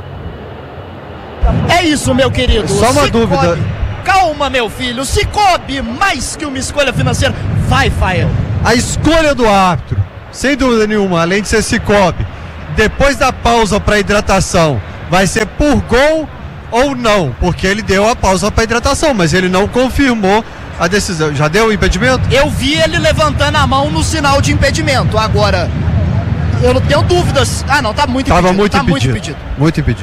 É isso, meu querido. Só uma dúvida. Calma, meu filho. Cicobi, mais que uma escolha financeira. Vai, Fael. A escolha do árbitro, sem dúvida nenhuma, além de ser Cicobi, depois da pausa para hidratação, vai ser por gol ou não? Porque ele deu a pausa para hidratação, mas ele não confirmou a decisão. Já deu o impedimento? Eu vi ele levantando a mão no sinal de impedimento. Agora, eu não tenho dúvidas. Ah, não, tá muito impedido. Tava muito impedido. Muito impedido. Muito impedido.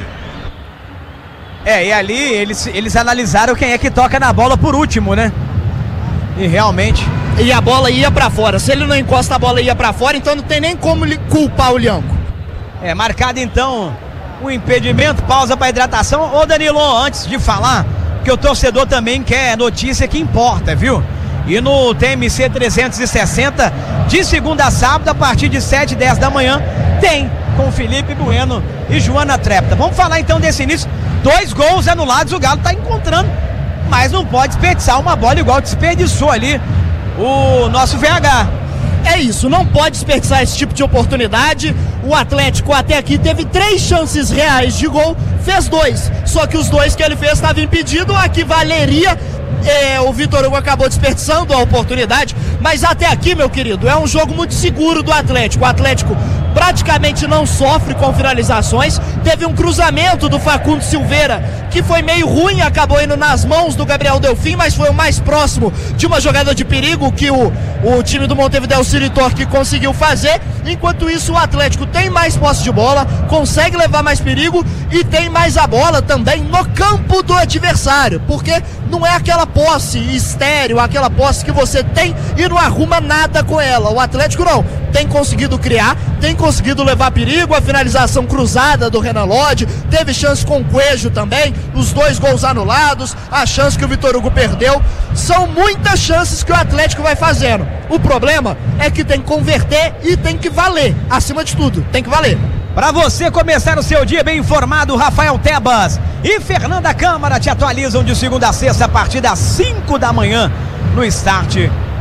E ali eles analisaram quem é que toca na bola por último, né? E realmente... E a bola ia pra fora. Se ele não encosta, a bola ia pra fora, então não tem nem como culpar o Lianco. Marcado então o impedimento, pausa para hidratação. Ô Danilo, antes de falar, que o torcedor também quer notícia que importa, viu? E no TMC 360, de segunda a sábado, a partir de 7h10 da manhã, tem com Felipe Bueno e Joana Trepta. Vamos falar então desse início. 2 gols anulados, o Galo tá encontrando, mas não pode desperdiçar uma bola igual desperdiçou ali o nosso VH. É isso, não pode desperdiçar esse tipo de oportunidade. O Atlético até aqui teve 3 chances reais de gol, fez 2. Só que os 2 que ele fez estavam impedidos, aqui valeria. O Vitor Hugo acabou desperdiçando a oportunidade, mas até aqui, meu querido, é um jogo muito seguro do Atlético. O Atlético praticamente não sofre com finalizações. Teve um cruzamento do Facundo Silveira que foi meio ruim, acabou indo nas mãos do Gabriel Delfim, mas foi o mais próximo de uma jogada de perigo que o time do Montevideo City Torque conseguiu fazer. Enquanto isso, o Atlético tem mais posse de bola, consegue levar mais perigo e tem mais a bola também no campo do adversário, porque não é aquela posse estéril, aquela posse que você tem e não arruma nada com ela. O Atlético não, tem conseguido criar, tem conseguido levar perigo. A finalização cruzada do Renan Lodge, teve chance com o Coelho também, os 2 gols anulados, a chance que o Vitor Hugo perdeu. São muitas chances que o Atlético vai fazendo. O problema é que tem que converter e tem que valer, acima de tudo, tem que valer. Para você começar o seu dia bem informado, Rafael Tebas e Fernanda Câmara te atualizam de segunda a sexta a partir das 5 da manhã no Start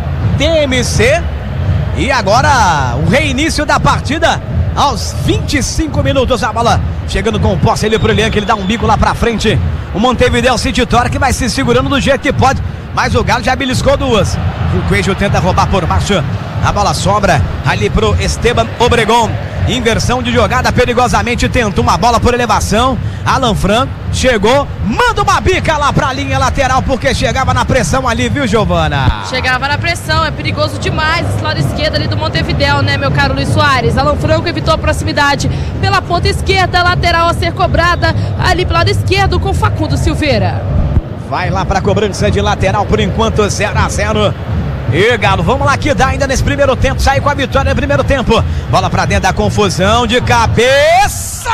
TMC. E agora o reinício da partida aos 25 minutos. A bola chegando com o posse ali pro Lian, que ele dá um bico lá pra frente. O Montevideo City Torque vai se segurando do jeito que pode, mas o Galo já beliscou 2. O Coelho tenta roubar por baixo. A bola sobra ali pro Esteban Obregon. Inversão de jogada, perigosamente tentou uma bola por elevação. Alan Franco chegou, manda uma bica lá pra linha lateral, porque chegava na pressão ali, viu, Giovana? Chegava na pressão, é perigoso demais esse lado esquerdo ali do Montevideo, né, meu caro Luiz Soares? Alan Franco evitou a proximidade pela ponta esquerda, lateral a ser cobrada ali pro lado esquerdo com Facundo Silveira. Vai lá pra cobrança de lateral, por enquanto 0-0. E Galo, vamos lá que dá ainda nesse primeiro tempo, sai com a vitória no primeiro tempo. Bola pra dentro da confusão, de cabeça!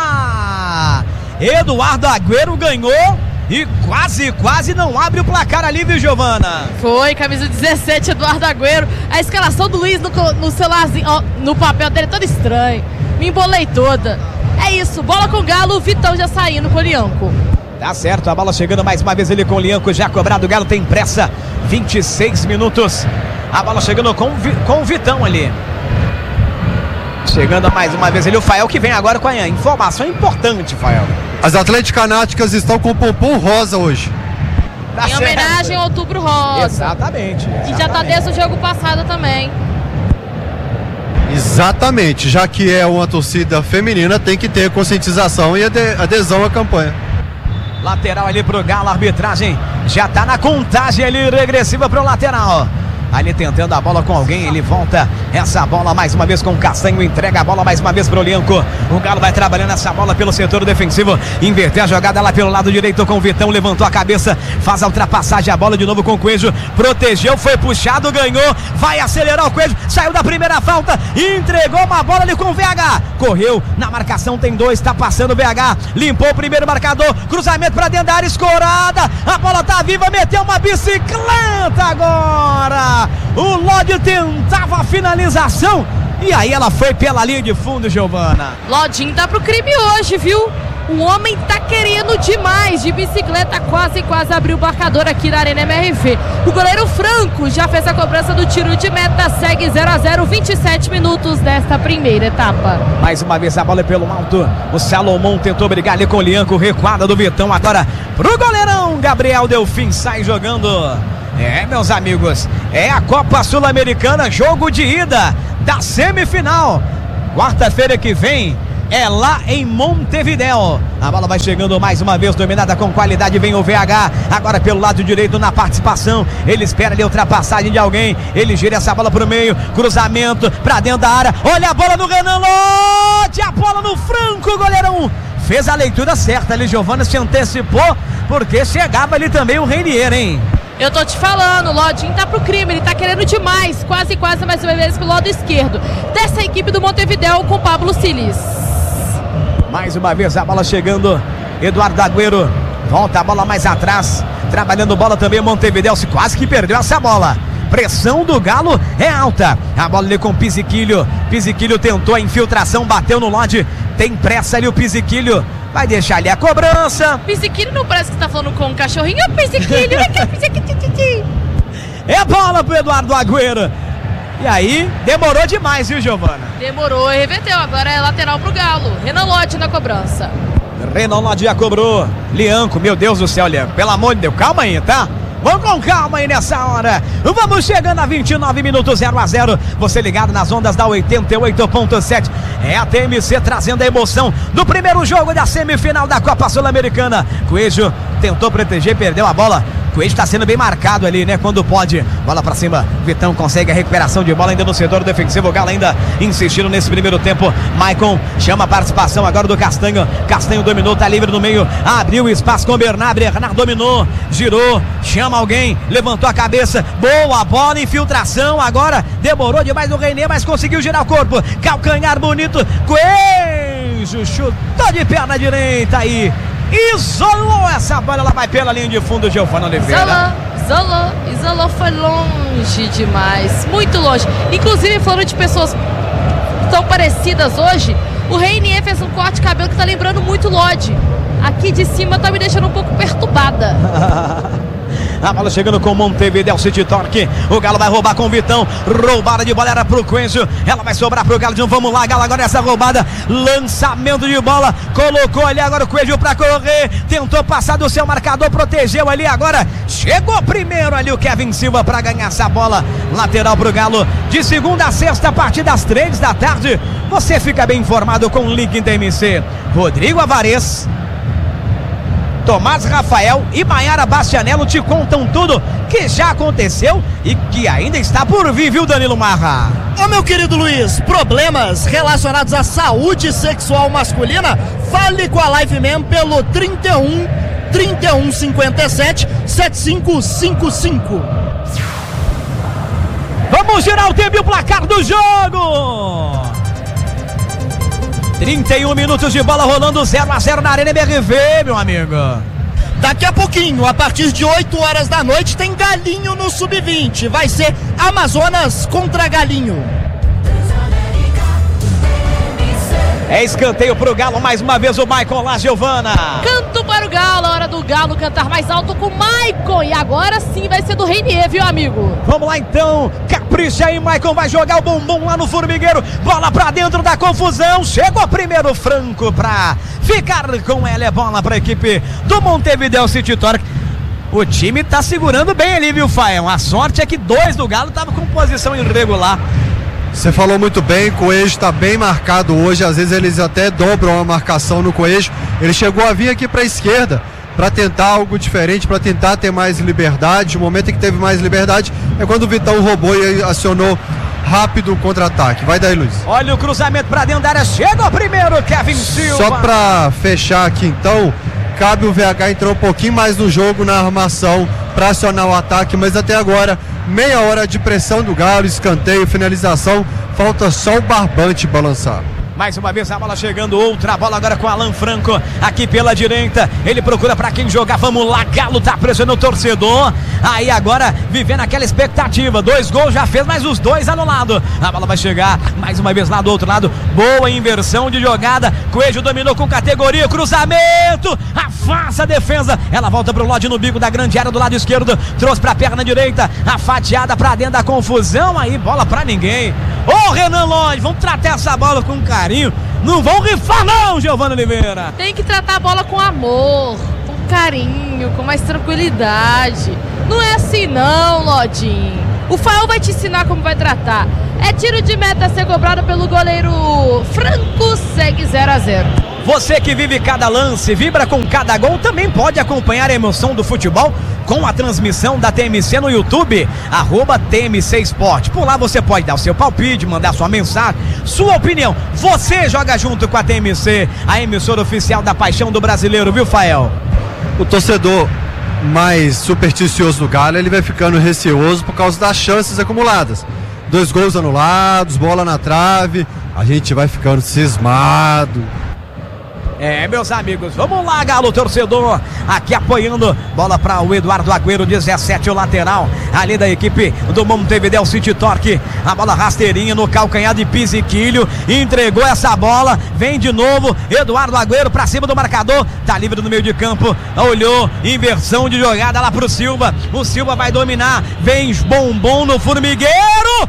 Eduardo Agüero ganhou e quase não abre o placar ali, viu, Giovana? Foi, camisa 17, Eduardo Agüero. A escalação do Luiz no celularzinho, ó, no papel dele, todo estranho. Me embolei toda. É isso, bola com o Galo, o Vitão já saindo com o Lianco. Tá certo, a bola chegando mais uma vez ele com o Lianco, já cobrado. O Galo tem pressa, 26 minutos. A bola chegando com o Vitão ali. Chegando mais uma vez ele o Fael, que vem agora com a informação importante, Fael. As Atleticanáticas estão com o pompom rosa hoje. Tá em certo. homenagem ao Outubro Rosa. Exatamente. E já tá desde o jogo passado também. Exatamente, já que é uma torcida feminina, tem que ter conscientização e adesão à campanha. Lateral ali pro Galo, a arbitragem já tá na contagem ali regressiva pro lateral. Ali tentando a bola com alguém, ele volta essa bola mais uma vez com o Castanho, entrega a bola mais uma vez pro Lianco. O Galo vai trabalhando essa bola pelo setor defensivo, inverter a jogada lá pelo lado direito com o Vitão, levantou a cabeça, faz a ultrapassagem, a bola de novo com o Coelho, protegeu, foi puxado, ganhou, vai acelerar o Coelho, saiu da primeira falta, entregou uma bola ali com o VH, correu na marcação, tem 2, tá passando o VH, limpou o primeiro marcador, cruzamento pra dentro da área, escorada, a bola tá viva, meteu uma bicicleta agora. O Lodge tentava a finalização e aí ela foi pela linha de fundo, Giovana. Lodinho tá pro crime hoje, viu? O homem tá querendo demais, de bicicleta, quase abriu o marcador aqui na Arena MRV. O goleiro Franco já fez a cobrança do tiro de meta, segue 0-0, 27 minutos desta primeira etapa. Mais uma vez a bola é pelo alto, o Salomão tentou brigar ali com o Lianco, recuada do Vitão, agora pro goleirão, Gabriel Delfim sai jogando. Meus amigos, é a Copa Sul-Americana, jogo de ida da semifinal. Quarta-feira que vem é lá em Montevidéu. A bola vai chegando mais uma vez, dominada com qualidade, vem o VH, agora pelo lado direito na participação, ele espera ali a ultrapassagem de alguém, ele gira essa bola pro meio, cruzamento pra dentro da área, olha a bola no Renan Lodge, a bola no Franco, goleirão, fez a leitura certa ali, Giovana se antecipou, porque chegava ali também o Reinier, hein? Eu tô te falando, o Lodinho tá pro crime, ele tá querendo demais, quase mais uma vez pelo lado esquerdo, dessa equipe do Montevidéu com Pablo Siles. Mais uma vez a bola chegando, Eduardo Agüero, volta a bola mais atrás, trabalhando bola também o Montevidéu, se quase que perdeu essa bola. Pressão do Galo é alta, a bola ali com o Pizziquilho tentou a infiltração, bateu no Lodge, tem pressa ali o Pizziquilho, vai deixar ali a cobrança. Pizziquilho não parece que tá falando com um cachorrinho, Pizziquilho, é bola pro Eduardo Agüero. E aí, demorou demais, viu, Giovana? Demorou e reverteu, agora é lateral pro Galo. Renan Lodge na cobrança. Renan Lodge já cobrou. Lianco, meu Deus do céu, Lianco, pelo amor de Deus, calma aí, tá? Vamos com calma aí nessa hora. Vamos chegando a 29 minutos, 0-0. Você ligado nas ondas da 88.7. É a TMC trazendo a emoção do primeiro jogo da semifinal da Copa Sul-Americana. Coelho tentou proteger, perdeu a bola. Coelho tá sendo bem marcado ali, né? Quando pode. Bola pra cima. Vitão consegue a recuperação de bola ainda no setor defensivo. O Galo ainda insistindo nesse primeiro tempo. Maicon chama a participação agora do Castanho. Castanho dominou, tá livre no meio. Abriu espaço com o Bernard. Bernard dominou, girou, chama alguém, levantou a cabeça. Boa bola, infiltração. Agora demorou demais o Reinier, mas conseguiu girar o corpo. Calcanhar bonito. Coelho chutou de perna direita aí. Isolou essa bola, ela vai pela linha de fundo, Giovana Oliveira. Isolou, foi longe demais, muito longe. Inclusive, falando de pessoas tão parecidas hoje, o Reinier fez um corte de cabelo que tá lembrando muito Lodge. Aqui de cima tá me deixando um pouco perturbada. A bola chegando com o Montevidéu City Torque. O Galo vai roubar com o Vitão. Roubada de bola era pro Coelho. Ela vai sobrar pro Galo. Vamos lá, Galo, agora essa roubada. Lançamento de bola. Colocou ali agora o Coelho pra correr. Tentou passar do seu marcador. Protegeu ali agora. Chegou primeiro ali o Kevin Silva pra ganhar essa bola. Lateral pro Galo. De segunda a sexta, a partir das 3 da tarde. Você fica bem informado com o link da TMC. Rodrigo Avarez, Tomás Rafael e Maiara Bastianello te contam tudo que já aconteceu e que ainda está por vir, viu, Danilo Marra? Ô, meu querido Luiz, problemas relacionados à saúde sexual masculina? Fale com a Live Man pelo 31 57 7555. Vamos girar o tempo e o placar do jogo. 31 minutos de bola rolando, 0-0 na Arena MRV, meu amigo. Daqui a pouquinho, a partir de 8 horas da noite, tem Galinho no Sub-20. Vai ser Amazonas contra Galinho. É escanteio pro Galo, mais uma vez o Maicon lá, Giovana. Canto para o Galo, a hora do Galo cantar mais alto com o Maicon. E agora sim vai ser do Reinier, viu, amigo? Vamos lá então, capricha aí, Maicon vai jogar o bumbum lá no formigueiro. Bola pra dentro da confusão, chegou primeiro o Franco pra ficar com ela. É bola pra equipe do Montevidéu City Torque. O time tá segurando bem ali, viu, Fael? A sorte é que 2 do Galo estavam com posição irregular. Você falou muito bem, o Coelho está bem marcado hoje, às vezes eles até dobram a marcação no Coelho. Ele chegou a vir aqui para a esquerda para tentar algo diferente, para tentar ter mais liberdade. O momento em que teve mais liberdade é quando o Vitão roubou e acionou rápido o contra-ataque. Vai daí, Luiz. Olha o cruzamento para dentro da área, chega o primeiro, Kevin Silva. Só para fechar aqui então, cabe o VH entrar um pouquinho mais no jogo, na armação, para acionar o ataque, mas até agora meia hora de pressão do Galo, escanteio, finalização, falta só o barbante balançar. Mais uma vez a bola chegando, outra bola agora com Alan Franco, aqui pela direita, ele procura pra quem jogar, vamos lá, Galo tá pressionando o torcedor, aí agora vivendo aquela expectativa, 2 gols já fez, mas os 2 anulados, a bola vai chegar, mais uma vez lá do outro lado, boa inversão de jogada, Coelho dominou com categoria, cruzamento, afasta a defesa, ela volta pro Lodge no bico da grande área do lado esquerdo, trouxe pra perna direita, a fatiada pra dentro da confusão, aí bola pra ninguém. Ô Renan Lodge, vamos tratar essa bola com carinho, não vão rifar não, Giovanna Oliveira. Tem que tratar a bola com amor, com carinho, com mais tranquilidade. Não é assim não, Lodinho. O Fael vai te ensinar como vai tratar. É tiro de meta a ser cobrado pelo goleiro Franco, segue 0-0. Você que vive cada lance, vibra com cada gol, também pode acompanhar a emoção do futebol com a transmissão da TMC no YouTube, @TMC Esporte. Por lá você pode dar o seu palpite, mandar sua mensagem, sua opinião. Você joga junto com a TMC, a emissora oficial da paixão do brasileiro, viu, Fael? O torcedor mais supersticioso do Galo, ele vai ficando receoso por causa das chances acumuladas. 2 gols anulados, bola na trave, a gente vai ficando cismado. Meus amigos, vamos lá, Galo, torcedor, aqui apoiando, bola para o Eduardo Agüero, 17, o lateral, ali da equipe do Montevideo City Torque, a bola rasteirinha no calcanhar de Pisiquilho, entregou essa bola, vem de novo, Eduardo Agüero para cima do marcador, tá livre no meio de campo, olhou, inversão de jogada lá pro Silva, o Silva vai dominar, vem bombom no formigueiro,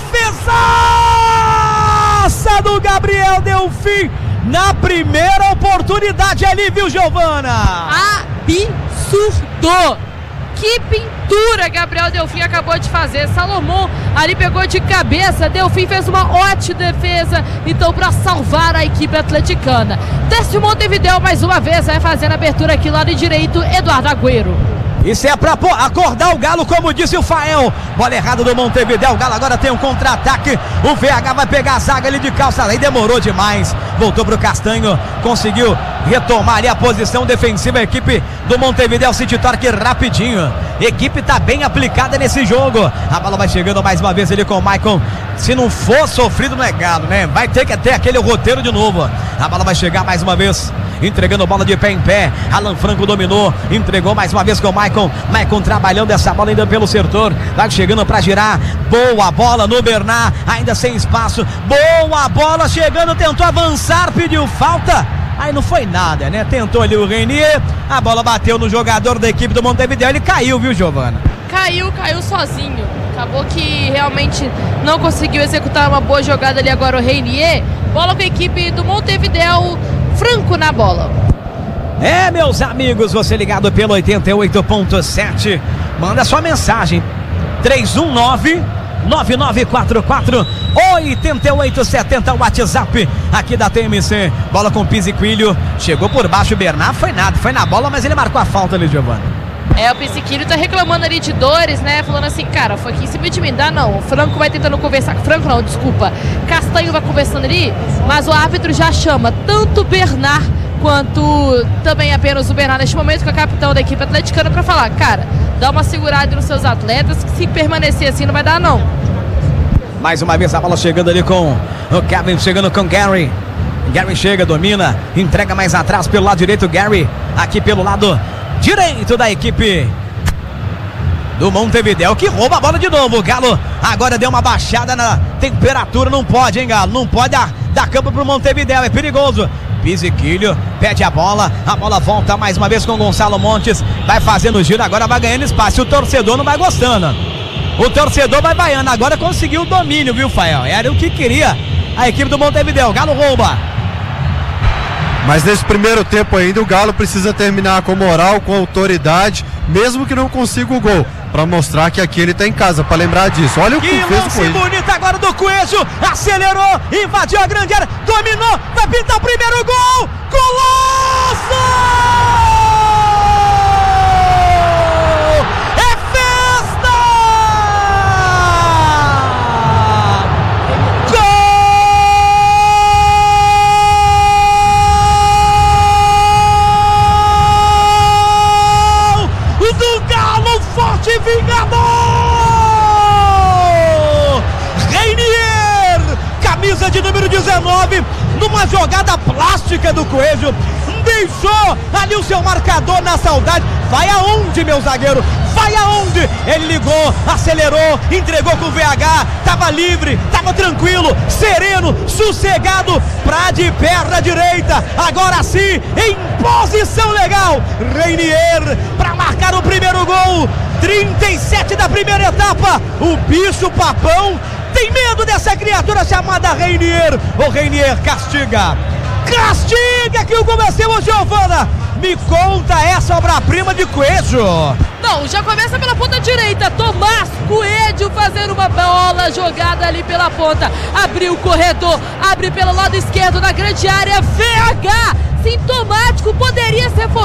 defesaça do Gabriel Delfim, na primeira oportunidade ali, viu, Giovana? Absurdo! Que pintura Gabriel Delfim acabou de fazer. Salomão ali pegou de cabeça, Delfim fez uma ótima defesa, então para salvar a equipe atleticana. Desce o Montevideo mais uma vez, vai fazendo a abertura aqui lado direito, Eduardo Agüero. Isso é pra acordar o Galo, como disse o Fael. Bola errada do Montevideo, o Galo agora tem um contra-ataque, o VH vai pegar a zaga ali de calça, aí demorou demais, voltou pro Castanho, conseguiu retomar ali a posição defensiva, a equipe do Montevideo City Torque rapidinho, a equipe tá bem aplicada nesse jogo, a bola vai chegando mais uma vez ali com o Maicon, se não for sofrido não é Galo, né, vai ter que ter aquele roteiro de novo, a bola vai chegar mais uma vez, entregando bola de pé em pé, Alan Franco dominou, entregou mais uma vez com o Maicon trabalhando essa bola ainda pelo setor, vai chegando pra girar, boa bola no Bernard, ainda sem espaço, boa bola chegando, tentou avançar, pediu falta, aí não foi nada, né, tentou ali o Renier, a bola bateu no jogador da equipe do Montevideo, ele caiu, viu, Giovana? Caiu sozinho, acabou que realmente não conseguiu executar uma boa jogada ali agora o Renier, bola com a equipe do Montevideo, Franco na bola. Meus amigos, você ligado pelo 88.7, manda sua mensagem 319-9944-8870, WhatsApp aqui da TMC, bola com Pisiquilho, chegou por baixo o Bernard, foi nada, foi na bola, mas ele marcou a falta ali, Giovana. O Pisiquilho tá reclamando ali de dores, né, falando assim, cara, foi aqui em cima de mim, dá não, o Franco vai tentando conversar, Franco não, desculpa, Castanho vai conversando ali, mas o árbitro já chama tanto Bernard quanto também apenas o Bernard neste momento, que é o capitão da equipe atleticana, para falar, cara, dá uma segurada nos seus atletas, que se permanecer assim não vai dar não. Mais uma vez a bola chegando ali com o Kevin, chegando com Gary, Gary chega, domina, entrega mais atrás pelo lado direito, Gary, aqui pelo lado direito da equipe do Montevideo, que rouba a bola de novo, o Galo agora deu uma baixada na temperatura, não pode, hein, Galo, não pode dar campo pro Montevideo, é perigoso. Pisiquilho pede a bola volta mais uma vez com Gonçalo Montes, vai fazendo o giro, agora vai ganhando espaço, o torcedor não vai gostando, o torcedor vai vaiando, agora conseguiu o domínio, viu, Fael? Era o que queria a equipe do Montevideo, Galo rouba. Mas nesse primeiro tempo ainda o Galo precisa terminar com moral, com autoridade, mesmo que não consiga o gol, para mostrar que aqui ele tá em casa, para lembrar disso. Olha o que fez o Coelho. Que lance bonito agora do Coelho, acelerou, invadiu a grande área, dominou, vai pintar o primeiro gol, golaço! É festa! Gol do Galo, forte vingador! Renier, camisa de número 19, numa jogada plástica do Coelho, deixou ali o seu marcador na saudade. Vai aonde, meu zagueiro? Vai aonde? Ele ligou, acelerou, entregou com o VH, tava livre, tava tranquilo, sereno, sossegado, pra de perna direita, agora sim, em posição legal, Reinier pra marcar o primeiro gol, 37 da primeira etapa, o bicho papão tem medo dessa criatura chamada Reinier. O Reinier castiga que o gol é seu, Giovana. Me conta essa obra-prima de Coelho. Não, já começa pela ponta direita. Tomás Coelho fazendo uma bola jogada ali pela ponta. Abriu o corredor, abre pelo lado esquerdo na grande área. VH, sintomático, poderia ser